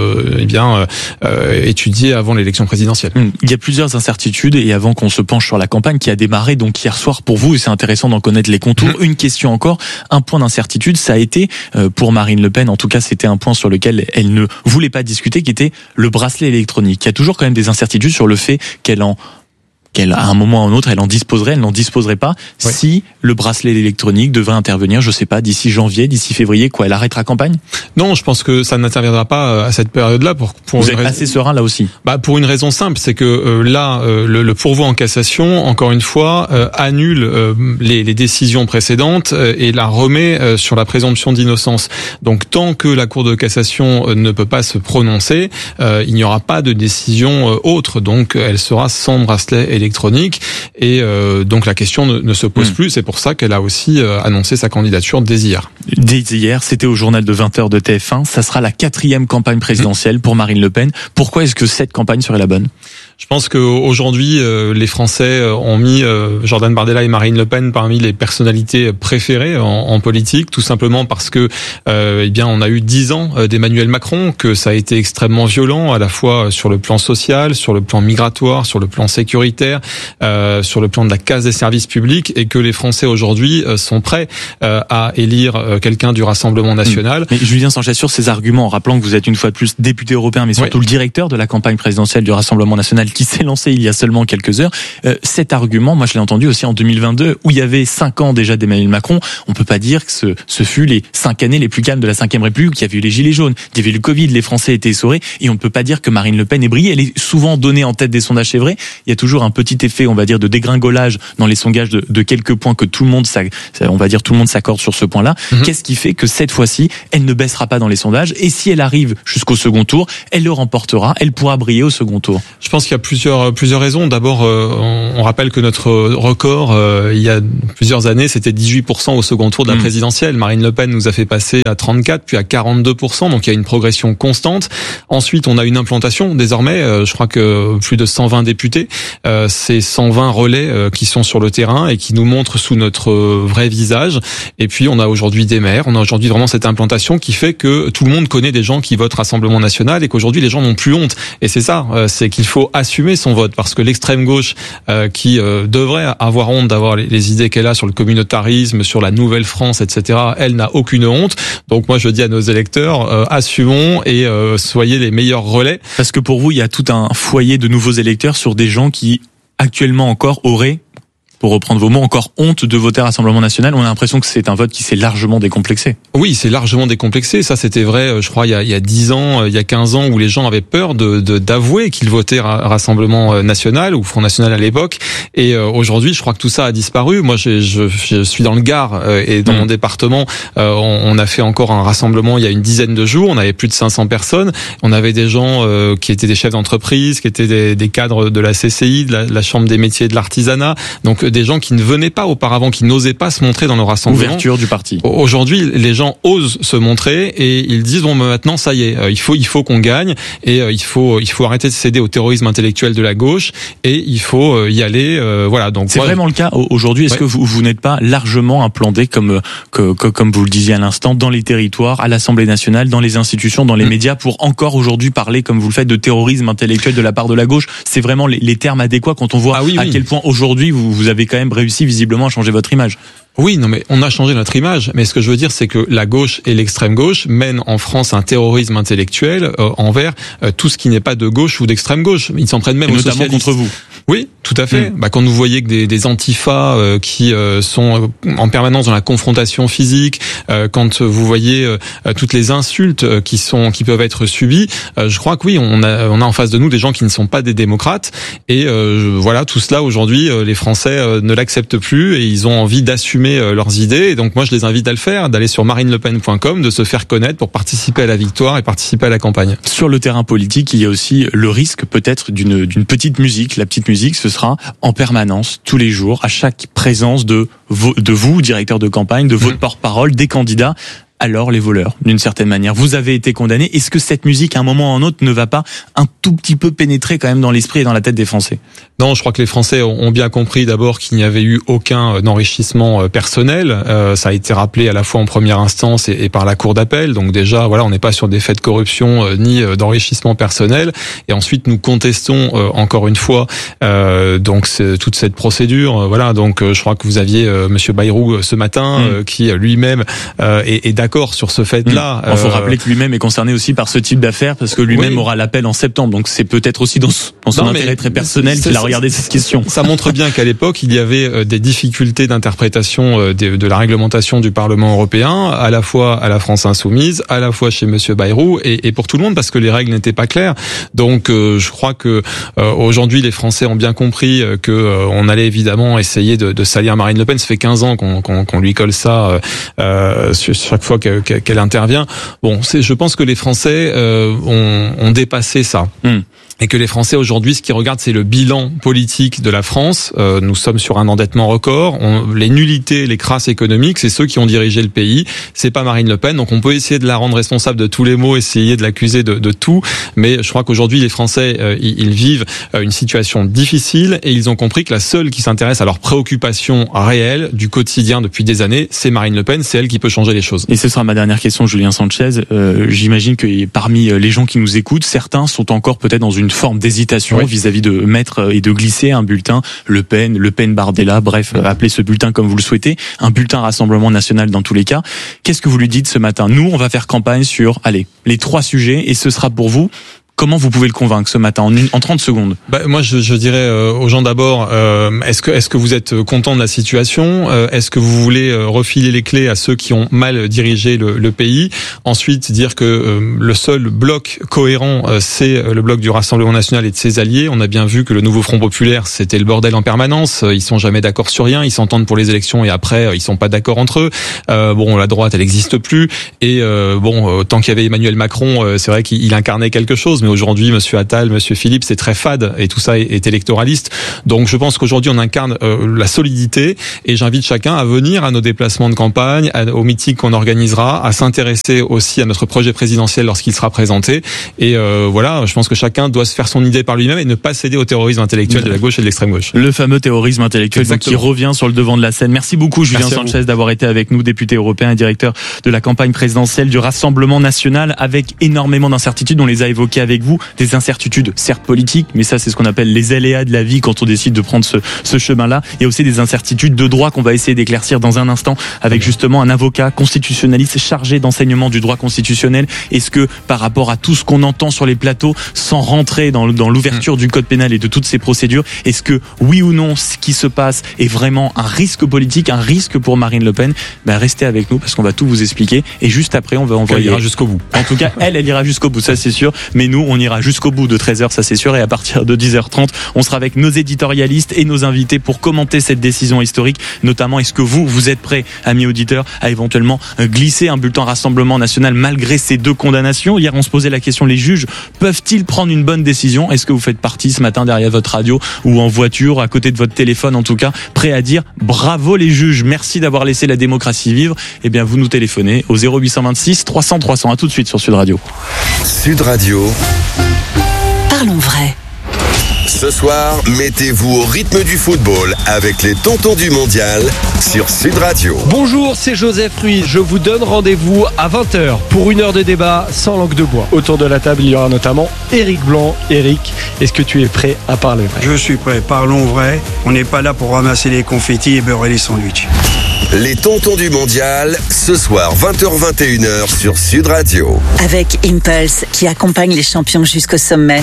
étudié avant l'élection présidentielle.
Il y a plusieurs incertitudes, et avant qu'on se penche sur la campagne qui a démarré donc hier soir pour vous, et c'est intéressant d'en connaître les contours, une question encore, un point d'incertitude, ça a été pour Marine Le Pen, en tout cas c'était un point sur lequel elle ne voulait pas discuter, qui était le bracelet électronique. Il y a toujours quand même des incertitudes sur le fait qu'elle à un moment ou à un autre, elle en disposerait, elle n'en disposerait pas, si le bracelet électronique devait intervenir, je sais pas, d'ici janvier, d'ici février, elle arrêtera campagne?
Non, je pense que ça n'interviendra pas à cette période-là.
Vous êtes assez serein là aussi?
Pour une raison simple, c'est que le pourvoi en cassation, encore une fois, annule les décisions précédentes et la remet sur la présomption d'innocence. Donc tant que la Cour de cassation ne peut pas se prononcer, il n'y aura pas de décision autre. Donc elle sera sans bracelet électronique, et donc la question ne se pose plus. C'est pour ça qu'elle a aussi annoncé sa candidature dès hier.
Dès hier, c'était au journal de 20h de TF1. Ça sera la 4e campagne présidentielle pour Marine Le Pen. Pourquoi est-ce que cette campagne serait la bonne?
Je pense qu'aujourd'hui, les Français ont mis Jordan Bardella et Marine Le Pen parmi les personnalités préférées en politique, tout simplement parce que on a eu 10 ans d'Emmanuel Macron, que ça a été extrêmement violent, à la fois sur le plan social, sur le plan migratoire, sur le plan sécuritaire, clair sur le plan de la casse des services publics et que les Français aujourd'hui sont prêts à élire quelqu'un du Rassemblement national.
Mais Julien Sanchez, sur ces arguments, en rappelant que vous êtes une fois de plus député européen, mais surtout le directeur de la campagne présidentielle du Rassemblement national qui s'est lancé il y a seulement quelques heures, cet argument, moi je l'ai entendu aussi en 2022, où il y avait 5 ans déjà d'Emmanuel Macron. On peut pas dire que ce fut les 5 années les plus calmes de la 5e République. Il y avait eu les gilets jaunes, il y avait eu le Covid, les Français étaient essorés, et on ne peut pas dire que Marine Le Pen ait brillé. Elle est souvent donnée en tête des sondages, c'est vrai. Il y a toujours un petit effet, on va dire, de dégringolage dans les sondages de quelques points que tout le monde, on va dire, tout le monde s'accorde sur ce point-là. Qu'est-ce qui fait que cette fois-ci, elle ne baissera pas dans les sondages, et si elle arrive jusqu'au second tour, elle le remportera, elle pourra briller au second tour?
Je pense qu'il y a plusieurs raisons. D'abord, on rappelle que notre record, il y a plusieurs années, c'était 18% au second tour de la présidentielle. Marine Le Pen nous a fait passer à 34, puis à 42%, donc il y a une progression constante. Ensuite, on a une implantation, désormais, je crois que plus de 120 députés, c'est 120 relais qui sont sur le terrain et qui nous montrent sous notre vrai visage. Et puis, on a aujourd'hui des maires, on a aujourd'hui vraiment cette implantation qui fait que tout le monde connaît des gens qui votent Rassemblement national et qu'aujourd'hui, les gens n'ont plus honte. Et c'est ça, c'est qu'il faut assumer son vote, parce que l'extrême gauche qui devrait avoir honte d'avoir les idées qu'elle a sur le communautarisme, sur la nouvelle France, etc., elle n'a aucune honte. Donc moi, je dis à nos électeurs, assumons et soyez les meilleurs relais.
Parce que pour vous, il y a tout un foyer de nouveaux électeurs sur des gens qui, actuellement encore, auraient, pour reprendre vos mots, encore honte de voter Rassemblement national. On a l'impression que c'est un vote qui s'est largement décomplexé.
Oui, c'est largement décomplexé. Ça, c'était vrai, je crois, il y a 10 ans, il y a 15 ans, où les gens avaient peur d'avouer qu'ils votaient Rassemblement national ou Front national à l'époque. Et aujourd'hui, je crois que tout ça a disparu. Moi, je suis dans le Gard et dans mon département, on a fait encore un rassemblement il y a une dizaine de jours. On avait plus de 500 personnes. On avait des gens qui étaient des chefs d'entreprise, qui étaient des cadres de la CCI, de la Chambre des métiers et de l'artisanat. Donc des gens qui ne venaient pas auparavant, qui n'osaient pas se montrer dans nos rassemblements.
Ouverture du parti.
Aujourd'hui, les gens osent se montrer et ils disent bon, maintenant ça y est, il faut qu'on gagne et il faut arrêter de céder au terrorisme intellectuel de la gauche et il faut y aller. Voilà. Donc
c'est vraiment le cas aujourd'hui. Est-ce que vous n'êtes pas largement implanté comme vous le disiez à l'instant dans les territoires, à l'Assemblée nationale, dans les institutions, dans les médias pour encore aujourd'hui parler comme vous le faites de terrorisme intellectuel de la part de la gauche? C'est vraiment les termes adéquats quand on voit à quel point aujourd'hui vous avez quand même réussi visiblement à changer votre image.
Oui, non, mais on a changé notre image. Mais ce que je veux dire, c'est que la gauche et l'extrême gauche mènent en France un terrorisme intellectuel envers tout ce qui n'est pas de gauche ou d'extrême gauche. Ils s'en prennent même aux
notamment
socialistes.
contre vous.
Oui, tout à fait. Quand vous voyez que des antifas qui sont en permanence dans la confrontation physique, quand vous voyez toutes les insultes qui peuvent être subies, je crois que oui, on a en face de nous des gens qui ne sont pas des démocrates. Et voilà, tout cela aujourd'hui, les Français ne l'acceptent plus et ils ont envie d'assumer leurs idées. Et donc moi, je les invite à le faire, d'aller sur marinelepen.com, de se faire connaître pour participer à la victoire et participer à la campagne.
Sur le terrain politique, il y a aussi le risque peut-être d'une petite musique. La petite musique, ce sera en permanence, tous les jours, à chaque présence de vous, directeur de campagne, de votre porte-parole, des candidats. Alors les voleurs, d'une certaine manière. Vous avez été condamné. Est-ce que cette musique, à un moment ou à un autre, ne va pas un tout petit peu pénétrer quand même dans l'esprit et dans la tête des Français?
Non, je crois que les Français ont bien compris d'abord qu'il n'y avait eu aucun enrichissement personnel. Ça a été rappelé à la fois en première instance et par la Cour d'appel. Donc déjà, voilà, on n'est pas sur des faits de corruption ni d'enrichissement personnel. Et ensuite, nous contestons encore une fois donc toute cette procédure. Voilà, donc je crois que vous aviez Monsieur Bayrou ce matin qui lui-même est d'accord sur ce fait-là.
Il faut rappeler que lui-même est concerné aussi par ce type d'affaires parce que lui-même aura l'appel en septembre. Donc c'est peut-être aussi dans son intérêt très personnel qu'il a regardé cette question.
Ça montre bien qu'à l'époque, il y avait des difficultés d'interprétation de la réglementation du Parlement européen, à la fois à la France insoumise, à la fois chez Monsieur Bayrou et pour tout le monde parce que les règles n'étaient pas claires. Donc je crois que aujourd'hui les Français ont bien compris que on allait évidemment essayer de salir Marine Le Pen. Ça fait 15 ans qu'on lui colle ça chaque fois qu'elle intervient. Bon, je pense que les Français ont dépassé ça. Et que les Français aujourd'hui, ce qu'ils regardent, c'est le bilan politique de la France. Nous sommes sur un endettement record. Les nullités, les crasses économiques, c'est ceux qui ont dirigé le pays. C'est pas Marine Le Pen. Donc on peut essayer de la rendre responsable de tous les maux, essayer de l'accuser de tout. Mais je crois qu'aujourd'hui, les Français, ils vivent une situation difficile et ils ont compris que la seule qui s'intéresse à leurs préoccupations réelles du quotidien depuis des années, c'est Marine Le Pen. C'est elle qui peut changer les choses.
Et ce sera ma dernière question, Julien Sanchez. J'imagine que parmi les gens qui nous écoutent, certains sont encore peut-être dans une une forme d'hésitation vis-à-vis de mettre et de glisser un bulletin Le Pen Bardella, bref, appelez ce bulletin comme vous le souhaitez, un bulletin Rassemblement National dans tous les cas. Qu'est-ce que vous lui dites ce matin? Nous, on va faire campagne sur, les 3 sujets, et ce sera pour vous. Comment vous pouvez le convaincre ce matin en 30 secondes?
Moi, je dirais aux gens d'abord, est-ce que vous êtes content de la situation? Est-ce que vous voulez refiler les clés à ceux qui ont mal dirigé le pays? Ensuite, dire que le seul bloc cohérent, c'est le bloc du Rassemblement National et de ses alliés. On a bien vu que le nouveau Front Populaire, c'était le bordel en permanence. Ils sont jamais d'accord sur rien. Ils s'entendent pour les élections et après, ils sont pas d'accord entre eux. La droite, elle n'existe plus. Et tant qu'il y avait Emmanuel Macron, c'est vrai qu'il incarnait quelque chose. Mais aujourd'hui, Monsieur Attal, Monsieur Philippe, c'est très fade et tout ça est électoraliste. Donc je pense qu'aujourd'hui on incarne la solidité et j'invite chacun à venir à nos déplacements de campagne, aux meetings qu'on organisera, à s'intéresser aussi à notre projet présidentiel lorsqu'il sera présenté. Et je pense que chacun doit se faire son idée par lui-même et ne pas céder au terrorisme intellectuel de la gauche et de l'extrême gauche.
Le fameux terrorisme intellectuel qui revient sur le devant de la scène. Merci beaucoup Julien Sanchez d'avoir été avec nous, député européen et directeur de la campagne présidentielle du Rassemblement National, avec énormément d'incertitudes. On les a évoquées avec vous, des incertitudes certes politiques, mais ça c'est ce qu'on appelle les aléas de la vie quand on décide de prendre ce chemin-là. Il y a aussi des incertitudes de droit qu'on va essayer d'éclaircir dans un instant avec justement un avocat constitutionnaliste chargé d'enseignement du droit constitutionnel. Est-ce que par rapport à tout ce qu'on entend sur les plateaux, sans rentrer dans l'ouverture du code pénal et de toutes ces procédures, est-ce que oui ou non ce qui se passe est vraiment un risque politique, un risque pour Marine Le Pen? Restez avec nous parce qu'on va tout vous expliquer et juste après on va envoyer...
Elle ira jusqu'au bout.
En tout cas, elle ira jusqu'au bout, ça c'est sûr, mais nous on ira jusqu'au bout de 13h, ça c'est sûr, et à partir de 10h30, on sera avec nos éditorialistes et nos invités pour commenter cette décision historique, notamment est-ce que vous êtes prêts, amis auditeurs, à éventuellement glisser un bulletin Rassemblement National malgré ces 2 condamnations? Hier on se posait la question, les juges peuvent-ils prendre une bonne décision? Est-ce que vous faites partie ce matin derrière votre radio ou en voiture, à côté de votre téléphone en tout cas, prêt à dire bravo les juges, merci d'avoir laissé la démocratie vivre? Eh bien vous nous téléphonez au 0826 300 300. À tout de suite sur Sud Radio.
Sud Radio.
Parlons vrai.
Ce soir, mettez-vous au rythme du football avec les tontons du mondial sur Sud Radio.
Bonjour, c'est Joseph Ruiz. Je vous donne rendez-vous à 20h pour 1 heure de débat sans langue de bois. Autour de la table, il y aura notamment Éric Blanc. Éric, est-ce que tu es prêt à parler vrai?
Je suis prêt, parlons vrai. On n'est pas là pour ramasser les confettis et beurrer les sandwichs.
Les tontons du mondial, ce soir 20h-21h sur Sud Radio.
Avec Impulse qui accompagne les champions jusqu'au sommet.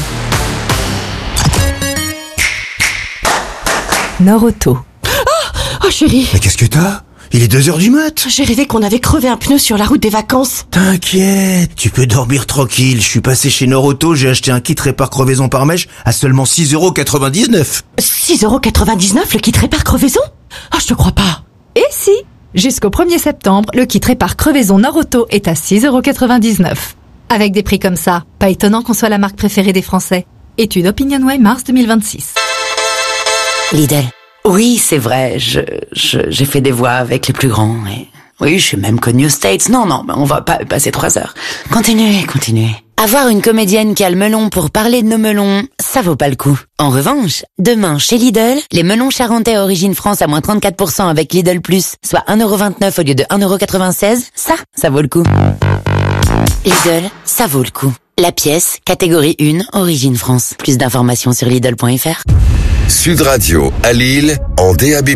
Norauto.
Oh chérie.
Mais qu'est-ce que t'as? Il est 2h du mat.
J'ai rêvé qu'on avait crevé un pneu sur la route des vacances.
T'inquiète, tu peux dormir tranquille. Je suis passé chez Norauto, j'ai acheté un kit répare crevaison par mèche à seulement 6,99€.
6,99€ le kit répare crevaison? Ah, je te crois pas.
Et si, jusqu'au 1er septembre, le kit répare crevaison Norauto est à 6,99€. Avec des prix comme ça, pas étonnant qu'on soit la marque préférée des Français. Étude OpinionWay mars 2026.
Lidl. Oui, c'est vrai, j'ai fait des voix avec les plus grands et... Oui, je suis même connue aux States. Non, on va pas passer 3 heures. Continuez. Avoir une comédienne qui a le melon pour parler de nos melons, ça vaut pas le coup. En revanche, demain, chez Lidl, les melons charentais origine France à moins 34% avec Lidl Plus, soit 1,29€ au lieu de 1,96€, ça vaut le coup. Lidl, ça vaut le coup. La pièce, catégorie 1, origine France. Plus d'informations sur Lidl.fr.
Sud Radio, à Lille, en DAB+.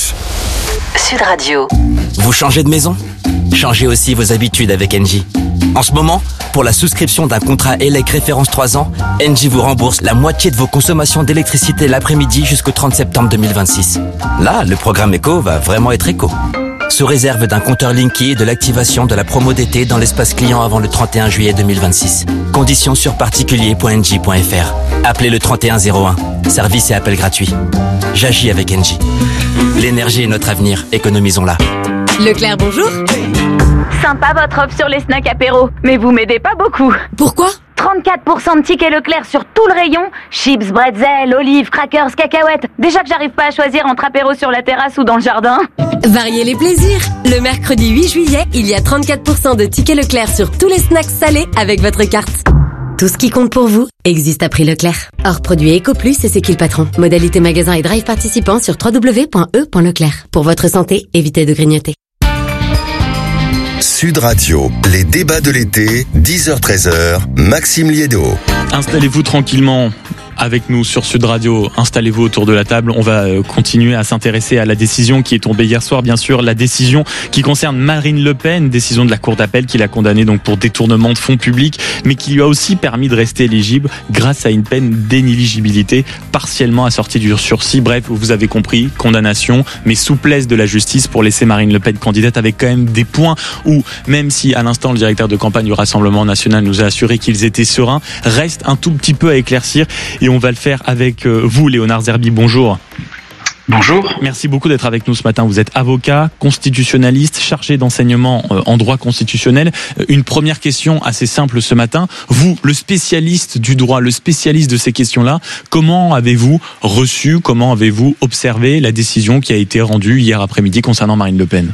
Sud Radio.
Vous changez de maison? Changez aussi vos habitudes avec Engie. En ce moment, pour la souscription d'un contrat ELEC référence 3 ans, Engie vous rembourse la moitié de vos consommations d'électricité l'après-midi jusqu'au 30 septembre 2026. Là, le programme éco va vraiment être éco. Sous réserve d'un compteur Linky et de l'activation de la promo d'été dans l'espace client avant le 31 juillet 2026. Conditions sur particulier.engie.fr. Appelez le 3101. Service et appel gratuit. J'agis avec Engie. L'énergie est notre avenir, économisons-la.
Leclerc, bonjour.
Sympa votre offre sur les snacks apéro, mais vous m'aidez pas beaucoup.
Pourquoi?
34% de tickets Leclerc sur tout le rayon. Chips, bretzel, olives, crackers, cacahuètes. Déjà que j'arrive pas à choisir entre apéro sur la terrasse ou dans le jardin.
Variez les plaisirs. Le mercredi 8 juillet, il y a 34% de tickets Leclerc sur tous les snacks salés avec votre carte. Tout ce qui compte pour vous existe à prix Leclerc. Hors produit EcoPlus et c'est qui le patron. Modalité magasin et drive participant sur www.e.leclerc. Pour votre santé, évitez de grignoter.
Sud Radio, les débats de l'été, 10h-13h, Maxime Liédo.
Installez-vous tranquillement avec nous sur Sud Radio, installez-vous autour de la table. On va continuer à s'intéresser à la décision qui est tombée hier soir, bien sûr, la décision qui concerne Marine Le Pen, décision de la Cour d'appel qui l'a condamnée donc pour détournement de fonds publics, mais qui lui a aussi permis de rester éligible grâce à une peine d'inéligibilité partiellement assortie du sursis. Bref, vous avez compris, condamnation, mais souplesse de la justice pour laisser Marine Le Pen candidate, avec quand même des points où, même si à l'instant le directeur de campagne du Rassemblement National nous a assuré qu'ils étaient sereins, reste un tout petit peu à éclaircir. Et on va le faire avec vous, Léonard Zerbi. Bonjour.
Bonjour.
Merci beaucoup d'être avec nous ce matin. Vous êtes avocat, constitutionnaliste, chargé d'enseignement en droit constitutionnel. Une première question assez simple ce matin. Vous, le spécialiste du droit, le spécialiste de ces questions-là, comment avez-vous reçu, comment avez-vous observé la décision qui a été rendue hier après-midi concernant Marine Le Pen ?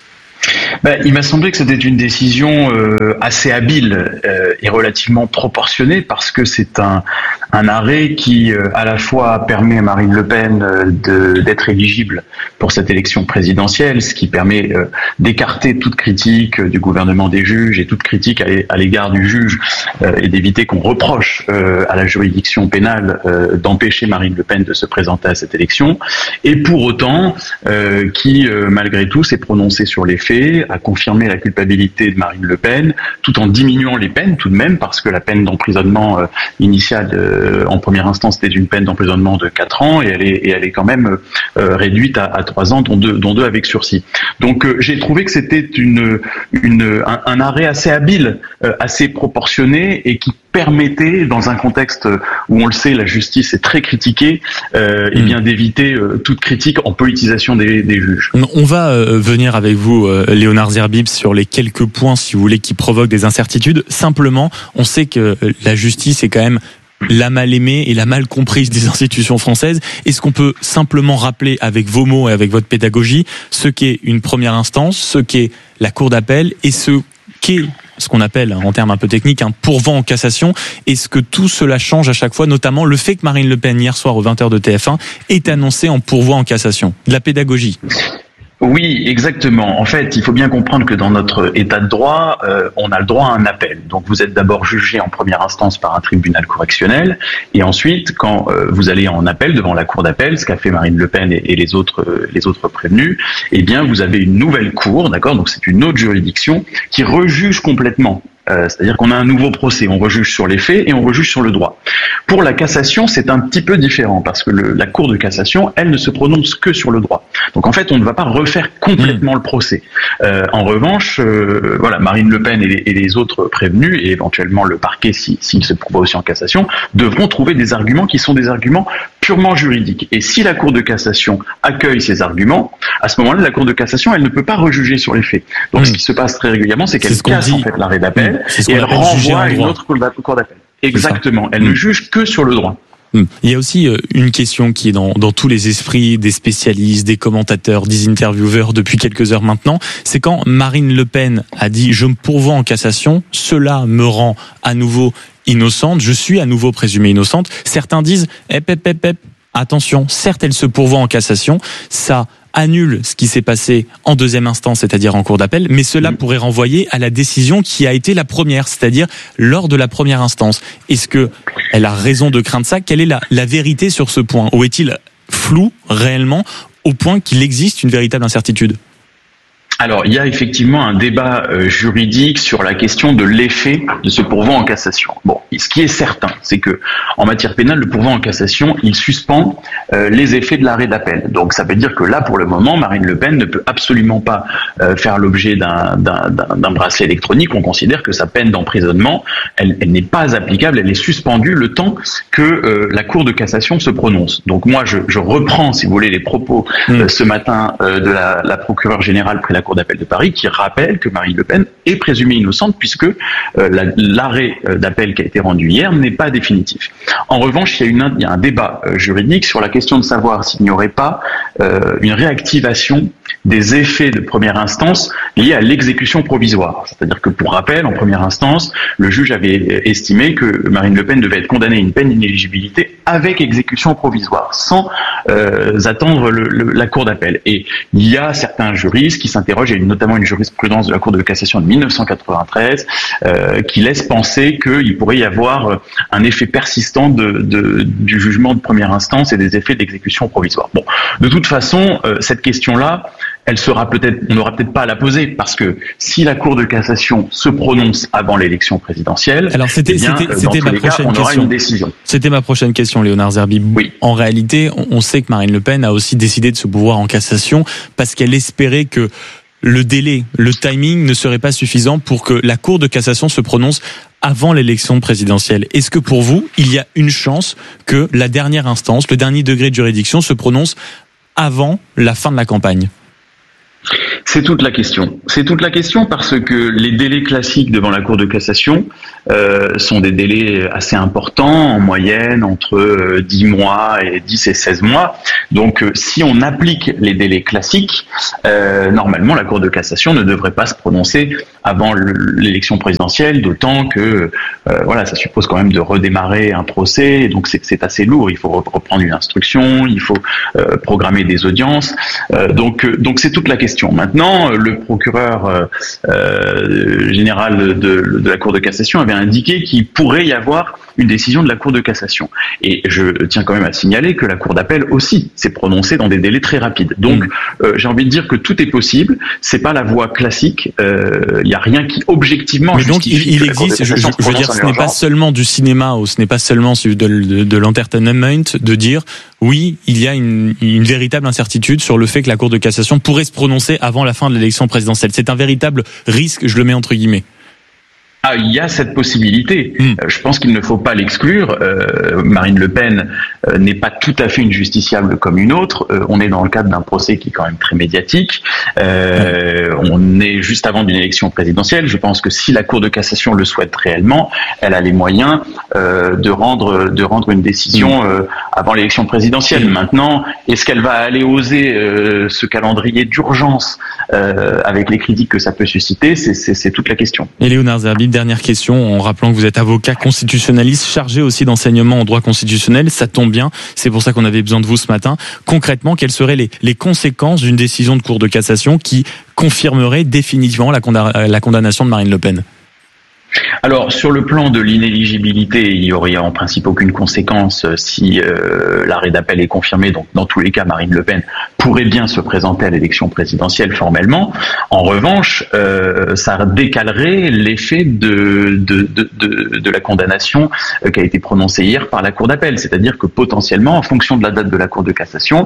Il m'a semblé que c'était une décision assez habile et relativement proportionnée, parce que c'est un arrêt qui à la fois permet à Marine Le Pen d'être éligible pour cette élection présidentielle, ce qui permet d'écarter toute critique du gouvernement des juges et toute critique à l'égard du juge, et d'éviter qu'on reproche à la juridiction pénale d'empêcher Marine Le Pen de se présenter à cette élection, et pour autant qui malgré tout s'est prononcé sur les faits, a confirmé la culpabilité de Marine Le Pen, tout en diminuant les peines tout de même, parce que la peine d'emprisonnement initiale en première instance était une peine d'emprisonnement de 4 ans, et elle est quand même réduite à 3 ans, dont 2 avec sursis. Donc j'ai trouvé que c'était un arrêt assez habile, assez proportionné, et qui permettait, dans un contexte où on le sait, la justice est très critiquée, et bien d'éviter toute critique en politisation des juges.
On va venir avec vous, Léonard Zerbib, sur les quelques points, si vous voulez, qui provoquent des incertitudes. Simplement, on sait que la justice est quand même la mal aimée et la mal comprise des institutions françaises. Est-ce qu'on peut simplement rappeler, avec vos mots et avec votre pédagogie, ce qu'est une première instance, ce qu'est la Cour d'appel, et ce qu'est ce qu'on appelle, en termes un peu techniques, un pourvoi en cassation? Est-ce que tout cela change à chaque fois, notamment le fait que Marine Le Pen, hier soir aux 20h de TF1, est annoncée en pourvoi en cassation? De la pédagogie.
Oui, exactement. En fait, il faut bien comprendre que dans notre état de droit, on a le droit à un appel. Donc vous êtes d'abord jugé en première instance par un tribunal correctionnel, et ensuite, quand vous allez en appel devant la cour d'appel, ce qu'a fait Marine Le Pen et les autres prévenus, eh bien vous avez une nouvelle cour, d'accord? Donc c'est une autre juridiction qui rejuge complètement. C'est-à-dire qu'on a un nouveau procès, on rejuge sur les faits et on rejuge sur le droit. Pour la cassation, c'est un petit peu différent, parce que la Cour de cassation, elle ne se prononce que sur le droit. Donc en fait, on ne va pas refaire complètement le procès. En revanche, voilà, Marine Le Pen et les autres prévenus, et éventuellement le parquet, s'il se pourvoit aussi en cassation, devront trouver des arguments qui sont des arguments purement juridiques. Et si la Cour de cassation accueille ces arguments, à ce moment-là, la Cour de cassation, elle ne peut pas rejuger sur les faits. Donc ce qui se passe très régulièrement, c'est qu'elle casse en fait l'arrêt d'appel, et elle renvoie à une autre cour d'appel. Exactement. Elle ne juge que sur le droit.
Il y a aussi une question qui est dans tous les esprits des spécialistes, des commentateurs, des intervieweurs depuis quelques heures maintenant. C'est quand Marine Le Pen a dit « je me pourvois en cassation, cela me rend à nouveau innocente, je suis à nouveau présumée innocente ». Certains disent « attention, certes elle se pourvoit en cassation, ça annule ce qui s'est passé en deuxième instance, c'est-à-dire en cour d'appel, mais cela pourrait renvoyer à la décision qui a été la première, c'est-à-dire lors de la première instance. Est-ce que elle a raison de craindre ça? Quelle est la vérité sur ce point? Ou est-il flou réellement au point qu'il existe une véritable incertitude?
Alors, il y a effectivement un débat juridique sur la question de l'effet de ce pourvoi en cassation. Bon, ce qui est certain, c'est que en matière pénale, le pourvoi en cassation, il suspend les effets de l'arrêt d'appel. Donc, ça veut dire que là, pour le moment, Marine Le Pen ne peut absolument pas faire l'objet d'un bracelet électronique. On considère que sa peine d'emprisonnement, elle n'est pas applicable, elle est suspendue le temps que la Cour de cassation se prononce. Donc, moi, je reprends, si vous voulez, les propos ce matin de la procureure générale près la Cour d'appel de Paris, qui rappelle que Marine Le Pen est présumée innocente, puisque l'arrêt d'appel qui a été rendu hier n'est pas définitif. En revanche, il y a un débat juridique sur la question de savoir s'il n'y aurait pas une réactivation des effets de première instance liés à l'exécution provisoire. C'est-à-dire que, pour rappel, en première instance, le juge avait estimé que Marine Le Pen devait être condamnée à une peine d'inéligibilité avec exécution provisoire, sans attendre la Cour d'appel. Et il y a certains juristes qui s'interrogent, il y a notamment une jurisprudence de la Cour de cassation de 1993 qui laisse penser qu'il pourrait y avoir un effet persistant du jugement de première instance et des effets d'exécution provisoire. Bon, de toute façon, cette question-là, on n'aura peut-être pas à la poser, parce que si la Cour de cassation se prononce avant l'élection présidentielle,
alors c'était ma prochaine question. C'était ma prochaine question, Léonard Zerbi.
Oui.
En réalité, on sait que Marine Le Pen a aussi décidé de se pourvoir en cassation parce qu'elle espérait que le délai, le timing ne serait pas suffisant pour que la Cour de cassation se prononce avant l'élection présidentielle. Est-ce que pour vous, il y a une chance que la dernière instance, le dernier degré de juridiction se prononce avant la fin de la campagne ?
C'est toute la question. C'est toute la question parce que les délais classiques devant la Cour de cassation sont des délais assez importants, en moyenne entre 10 mois et 10 et 16 mois. Donc si on applique les délais classiques, normalement la Cour de cassation ne devrait pas se prononcer avant l'élection présidentielle, d'autant que ça suppose quand même de redémarrer un procès, donc c'est assez lourd. Il faut reprendre une instruction, il faut programmer des audiences. Donc c'est toute la question. Maintenant, le procureur général de la Cour de cassation avait indiqué qu'il pourrait y avoir une décision de la Cour de cassation. Et je tiens quand même à signaler que la Cour d'appel aussi s'est prononcée dans des délais très rapides. Donc, j'ai envie de dire que tout est possible. C'est pas la voie classique. Il y a rien qui objectivement.
Mais donc, il existe. Je veux dire, ce n'est pas seulement du cinéma ou ce n'est pas seulement de l'entertainment de dire oui, il y a une véritable incertitude sur le fait que la Cour de cassation pourrait se prononcer avant la fin de l'élection présidentielle. C'est un véritable risque, je le mets entre guillemets.
Ah, il y a cette possibilité. Je pense qu'il ne faut pas l'exclure. Marine Le Pen n'est pas tout à fait une justiciable comme une autre. On est dans le cadre d'un procès qui est quand même très médiatique. On est juste avant d'une élection présidentielle. Je pense que si la Cour de cassation le souhaite réellement, elle a les moyens de rendre une décision avant l'élection présidentielle. Maintenant, est-ce qu'elle va aller oser ce calendrier d'urgence avec les critiques que ça peut susciter? C'est toute la question.
Et Léonard Zerbi, dernière question, en rappelant que vous êtes avocat constitutionnaliste, chargé aussi d'enseignement en droit constitutionnel, ça tombe bien, c'est pour ça qu'on avait besoin de vous ce matin. Concrètement, quelles seraient les conséquences d'une décision de Cour de cassation qui confirmerait définitivement la condamnation de Marine Le Pen ?
Alors, sur le plan de l'inéligibilité, il y aurait en principe aucune conséquence si l'arrêt d'appel est confirmé. Donc, dans tous les cas, Marine Le Pen pourrait bien se présenter à l'élection présidentielle formellement. En revanche, ça décalerait l'effet de la condamnation qui a été prononcée hier par la Cour d'appel. C'est-à-dire que potentiellement, en fonction de la date de la Cour de cassation,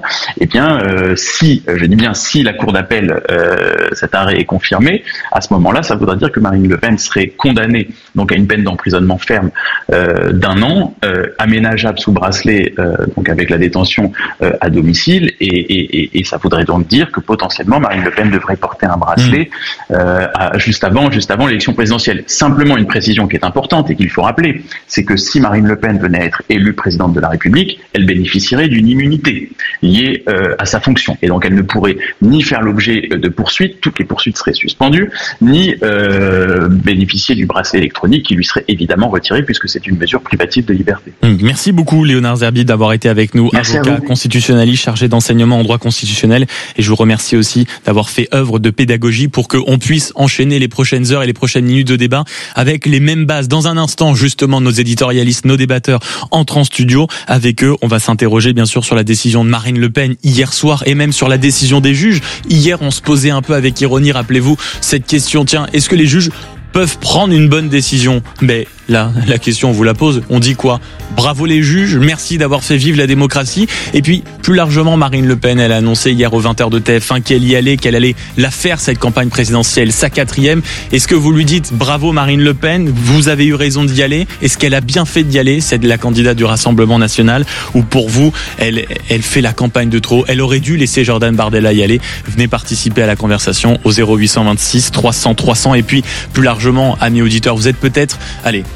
si la Cour d'appel, cet arrêt est confirmé, à ce moment-là, ça voudra dire que Marine Le Pen serait condamnée donc à une peine d'emprisonnement ferme d'1 an, aménageable sous bracelet, donc avec la détention à domicile, et ça voudrait donc dire que potentiellement Marine Le Pen devrait porter un bracelet juste avant l'élection présidentielle. Simplement une précision qui est importante et qu'il faut rappeler, c'est que si Marine Le Pen venait à être élue présidente de la République, elle bénéficierait d'une immunité liée à sa fonction, et donc elle ne pourrait ni faire l'objet de poursuites, toutes les poursuites seraient suspendues, ni bénéficier du bracelet électronique qui lui serait évidemment retiré puisque c'est une mesure privative de liberté.
Merci beaucoup Léonard Zerbi d'avoir été avec nous, avocat constitutionnaliste chargé d'enseignement en droit constitutionnel, et je vous remercie aussi d'avoir fait œuvre de pédagogie pour qu'on puisse enchaîner les prochaines heures et les prochaines minutes de débat avec les mêmes bases. Dans un instant, justement, nos éditorialistes, nos débatteurs entrent en studio. Avec eux, on va s'interroger bien sûr sur la décision de Marine Le Pen hier soir et même sur la décision des juges. Hier, on se posait un peu avec ironie, rappelez-vous, cette question, tiens, est-ce que les juges peuvent prendre une bonne décision? Mais là, la question, on vous la pose. On dit quoi? Bravo les juges, merci d'avoir fait vivre la démocratie. Et puis, plus largement, Marine Le Pen, elle a annoncé hier aux 20h de TF1 qu'elle allait la faire, cette campagne présidentielle, sa 4e. Est-ce que vous lui dites bravo Marine Le Pen, vous avez eu raison d'y aller? Est-ce qu'elle a bien fait d'y aller? C'est de la candidate du Rassemblement National, ou pour vous, elle fait la campagne de trop? Elle aurait dû laisser Jordan Bardella y aller. Venez participer à la conversation au 0826 300 300. Et puis, plus largement, amis auditeurs, vous êtes peut-être,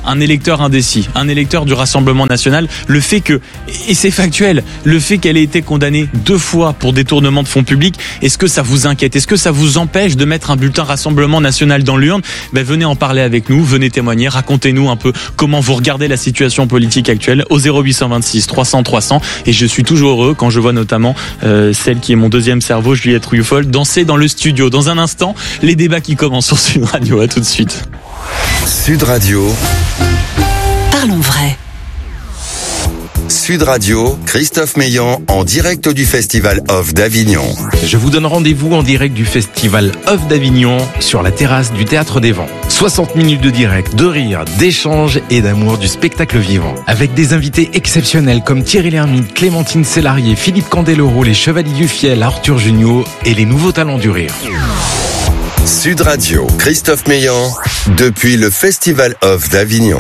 un électeur indécis, un électeur du Rassemblement national, le fait que, et c'est factuel, le fait qu'elle ait été condamnée 2 fois pour détournement de fonds publics, est-ce que ça vous inquiète? Est-ce que ça vous empêche de mettre un bulletin Rassemblement national dans l'urne? Venez en parler avec nous, venez témoigner, racontez-nous un peu comment vous regardez la situation politique actuelle au 0826 300 300. Et je suis toujours heureux quand je vois notamment celle qui est mon deuxième cerveau, Juliette Rouillofolle, danser dans le studio. Dans un instant, les débats qui commencent sur Sud Radio. À tout de suite.
Sud Radio.
Parlons vrai.
Sud Radio, Christophe Meillan en direct du Festival Off d'Avignon.
Je vous donne rendez-vous en direct du Festival Off d'Avignon sur la terrasse du Théâtre des Vents. 60 minutes de direct, de rire, d'échange et d'amour du spectacle vivant. Avec des invités exceptionnels comme Thierry Lhermitte, Clémentine Célarié, Philippe Candeloro, les Chevaliers du Fiel, Arthur Junio et les nouveaux talents du rire.
Sud Radio, Christophe Meillan, depuis le Festival Off d'Avignon.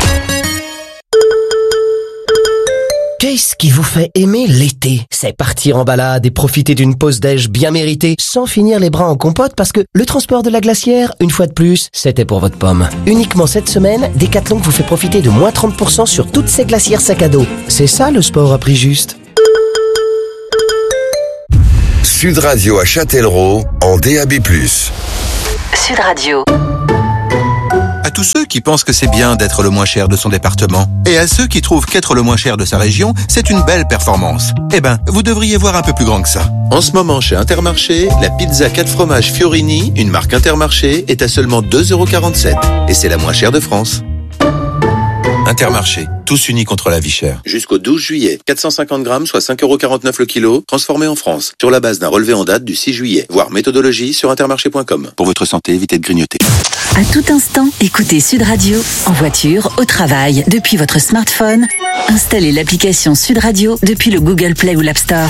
Qu'est-ce qui vous fait aimer l'été? C'est partir en balade et profiter d'une pause déj bien méritée sans finir les bras en compote parce que le transport de la glacière, une fois de plus, c'était pour votre pomme. Uniquement cette semaine, Decathlon vous fait profiter de moins 30% sur toutes ces glacières sac à dos. C'est ça le sport à prix juste.
Sud Radio à Châtellerault en DAB+.
Sud Radio.
À tous ceux qui pensent que c'est bien d'être le moins cher de son département, et à ceux qui trouvent qu'être le moins cher de sa région, c'est une belle performance. Eh ben, vous devriez voir un peu plus grand que ça. En ce moment, chez Intermarché, la pizza 4 fromages Fiorini, une marque Intermarché, est à seulement 2,47 €. Et c'est la moins chère de France. Intermarché, tous unis contre la vie chère. Jusqu'au 12 juillet, 450 grammes, soit 5,49 € le kilo, transformé en France, sur la base d'un relevé en date du 6 juillet. Voir méthodologie sur intermarché.com. Pour votre santé, évitez de grignoter.
À tout instant, écoutez Sud Radio, en voiture, au travail, depuis votre smartphone. Installez l'application Sud Radio depuis le Google Play ou l'App Store.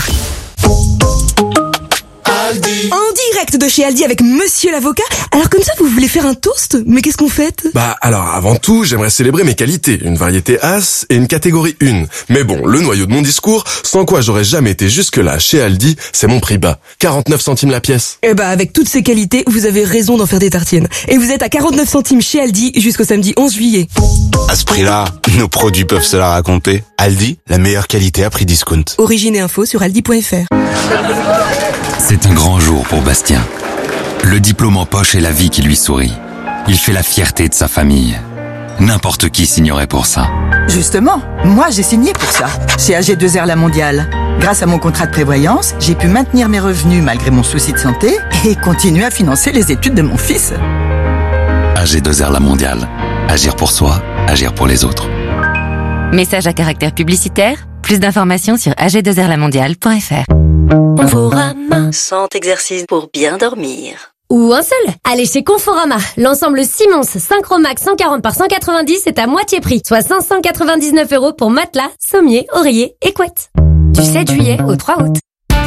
En direct de chez Aldi avec Monsieur l'avocat. Alors comme ça, vous voulez faire un toast? Mais qu'est-ce qu'on fête?
Alors avant tout, j'aimerais célébrer mes qualités, une variété As et une catégorie 1. Mais bon, le noyau de mon discours, sans quoi j'aurais jamais été jusque-là chez Aldi, c'est mon prix bas. 49 centimes la pièce.
Avec toutes ces qualités, vous avez raison d'en faire des tartines. Et vous êtes à 49 centimes chez Aldi jusqu'au samedi 11 juillet.
À ce prix-là, nos produits peuvent se la raconter. Aldi, la meilleure qualité à prix discount.
Origine et info sur aldi.fr.
C'est un grand jour pour Bastien. Le diplôme en poche et la vie qui lui sourit. Il fait la fierté de sa famille. N'importe qui signerait pour ça.
Justement, moi j'ai signé pour ça, chez AG2R La Mondiale. Grâce à mon contrat de prévoyance, j'ai pu maintenir mes revenus malgré mon souci de santé et continuer à financer les études de mon fils.
AG2R La Mondiale. Agir pour soi, agir pour les autres.
Message à caractère publicitaire. Plus d'informations sur ag2rlamondiale.fr.
Conforama, 100 exercices pour bien dormir.
Ou un seul. Allez chez Conforama. L'ensemble Simons Synchromax 140 par 190 est à moitié prix. Soit 599 € pour matelas, sommier, oreiller et couette. Du 7 juillet au 3 août.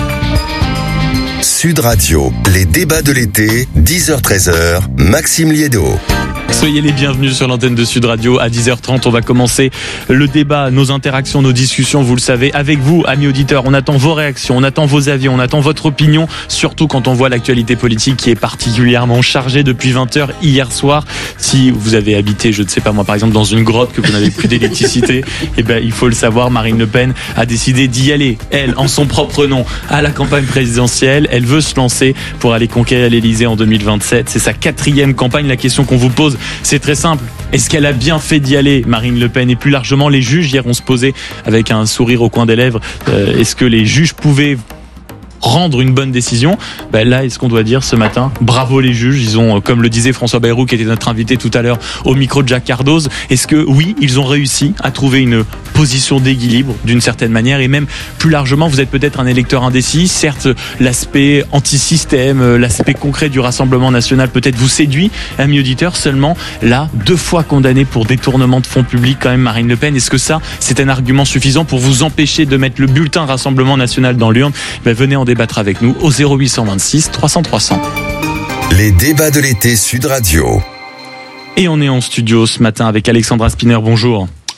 Sud Radio, les débats de l'été, 10h-13h, Maxime Liédo.
Soyez les bienvenus sur l'antenne de Sud Radio. À 10h30, on va commencer le débat, nos interactions, nos discussions, vous le savez, avec vous, amis auditeurs. On attend vos réactions, on attend vos avis, on attend votre opinion, surtout quand on voit l'actualité politique qui est particulièrement chargée depuis 20h hier soir. Si vous avez habité, je ne sais pas moi, par exemple, dans une grotte, que vous n'avez plus d'électricité, il faut le savoir, Marine Le Pen a décidé d'y aller, elle, en son propre nom, à la campagne présidentielle. Elle veut se lancer pour aller conquérir l'Elysée en 2027. C'est sa 4e campagne. La question qu'on vous pose, c'est très simple. Est-ce qu'elle a bien fait d'y aller, Marine Le Pen? Et plus largement, les juges, hier, on se posait avec un sourire au coin des lèvres. Est-ce que les juges pouvaient rendre une bonne décision? Là, est-ce qu'on doit dire ce matin, bravo les juges, ils ont, comme le disait François Bayrou, qui était notre invité tout à l'heure au micro de Jacques Cardoz, est-ce que oui, ils ont réussi à trouver une position d'équilibre d'une certaine manière? Et même plus largement, vous êtes peut-être un électeur indécis, certes l'aspect anti-système, l'aspect concret du Rassemblement national peut-être vous séduit, amis auditeurs, seulement là, 2 fois condamné pour détournement de fonds publics quand même, Marine Le Pen, est-ce que ça, c'est un argument suffisant pour vous empêcher de mettre le bulletin Rassemblement national dans l'urne? Venez en débattre avec nous au 0826 300 300.
Les débats de l'été Sud Radio.
Et on est en studio ce matin avec Alexandra Spinner, bonjour.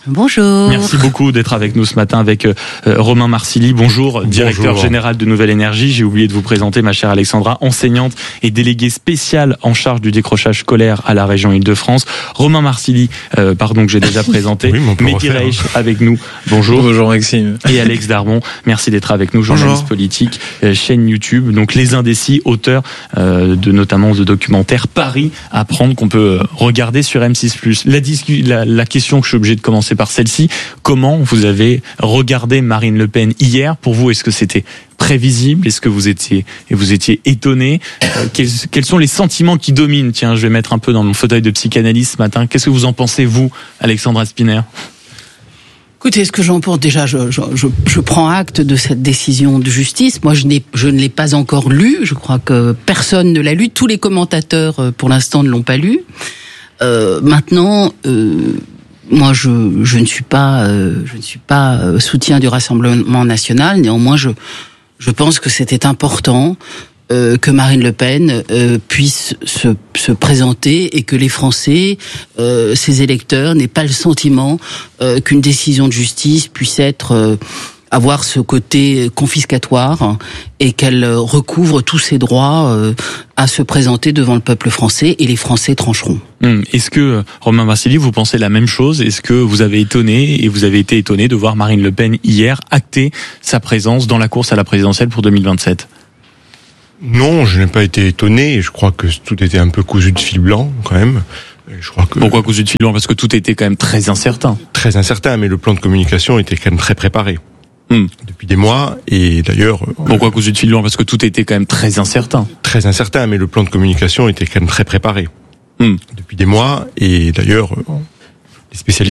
Bonjour.
Merci beaucoup d'être avec nous ce matin avec Romain Marcilly. Bonjour, directeur général de Nouvelle Énergie. J'ai oublié de vous présenter ma chère Alexandra, enseignante et déléguée spéciale en charge du décrochage scolaire à la région Île-de-France. Romain Marcilly, que j'ai déjà présenté. Mehdi Reich avec nous. Bonjour.
Bonjour Maxime.
Et Alex Darmon. Merci d'être avec nous, journaliste politique, chaîne YouTube. Donc Les Indécis, auteur notamment de documentaire Paris à prendre qu'on peut regarder sur M6+. La question que je suis obligé de commencer par celle-ci, comment vous avez regardé Marine Le Pen hier? Pour vous, est-ce que c'était prévisible? Est-ce que vous étiez étonné? Quels sont les sentiments qui dominent? Tiens, je vais mettre un peu dans mon fauteuil de psychanalyste ce matin. Qu'est-ce que vous en pensez, vous, Alexandra Spinner?
Écoutez, ce que j'en pense, déjà, je prends acte de cette décision de justice. Moi, je ne l'ai pas encore lu. Je crois que personne ne l'a lu. Tous les commentateurs, pour l'instant, ne l'ont pas lu. Maintenant, moi, je ne suis pas soutien du Rassemblement national. Néanmoins, je pense que c'était important que Marine Le Pen puisse se présenter et que les Français, ses électeurs, n'aient pas le sentiment qu'une décision de justice puisse avoir ce côté confiscatoire et qu'elle recouvre tous ses droits à se présenter devant le peuple français, et les Français trancheront.
Est-ce que, Romain Marcilly, vous pensez la même chose? Est-ce que vous avez été étonné de voir Marine Le Pen hier acter sa présence dans la course à la présidentielle pour 2027?
Non, je n'ai pas été étonné, et je crois que tout était un peu cousu de fil blanc, quand même.
Pourquoi cousu de fil blanc? Parce que tout était quand même très incertain.
Très incertain, mais le plan de communication était quand même très préparé. Depuis des mois, et d'ailleurs...
Pourquoi cousu de fil blanc? Parce que tout était quand même très incertain.
Très incertain, mais le plan de communication était quand même très préparé. Depuis des mois, et d'ailleurs...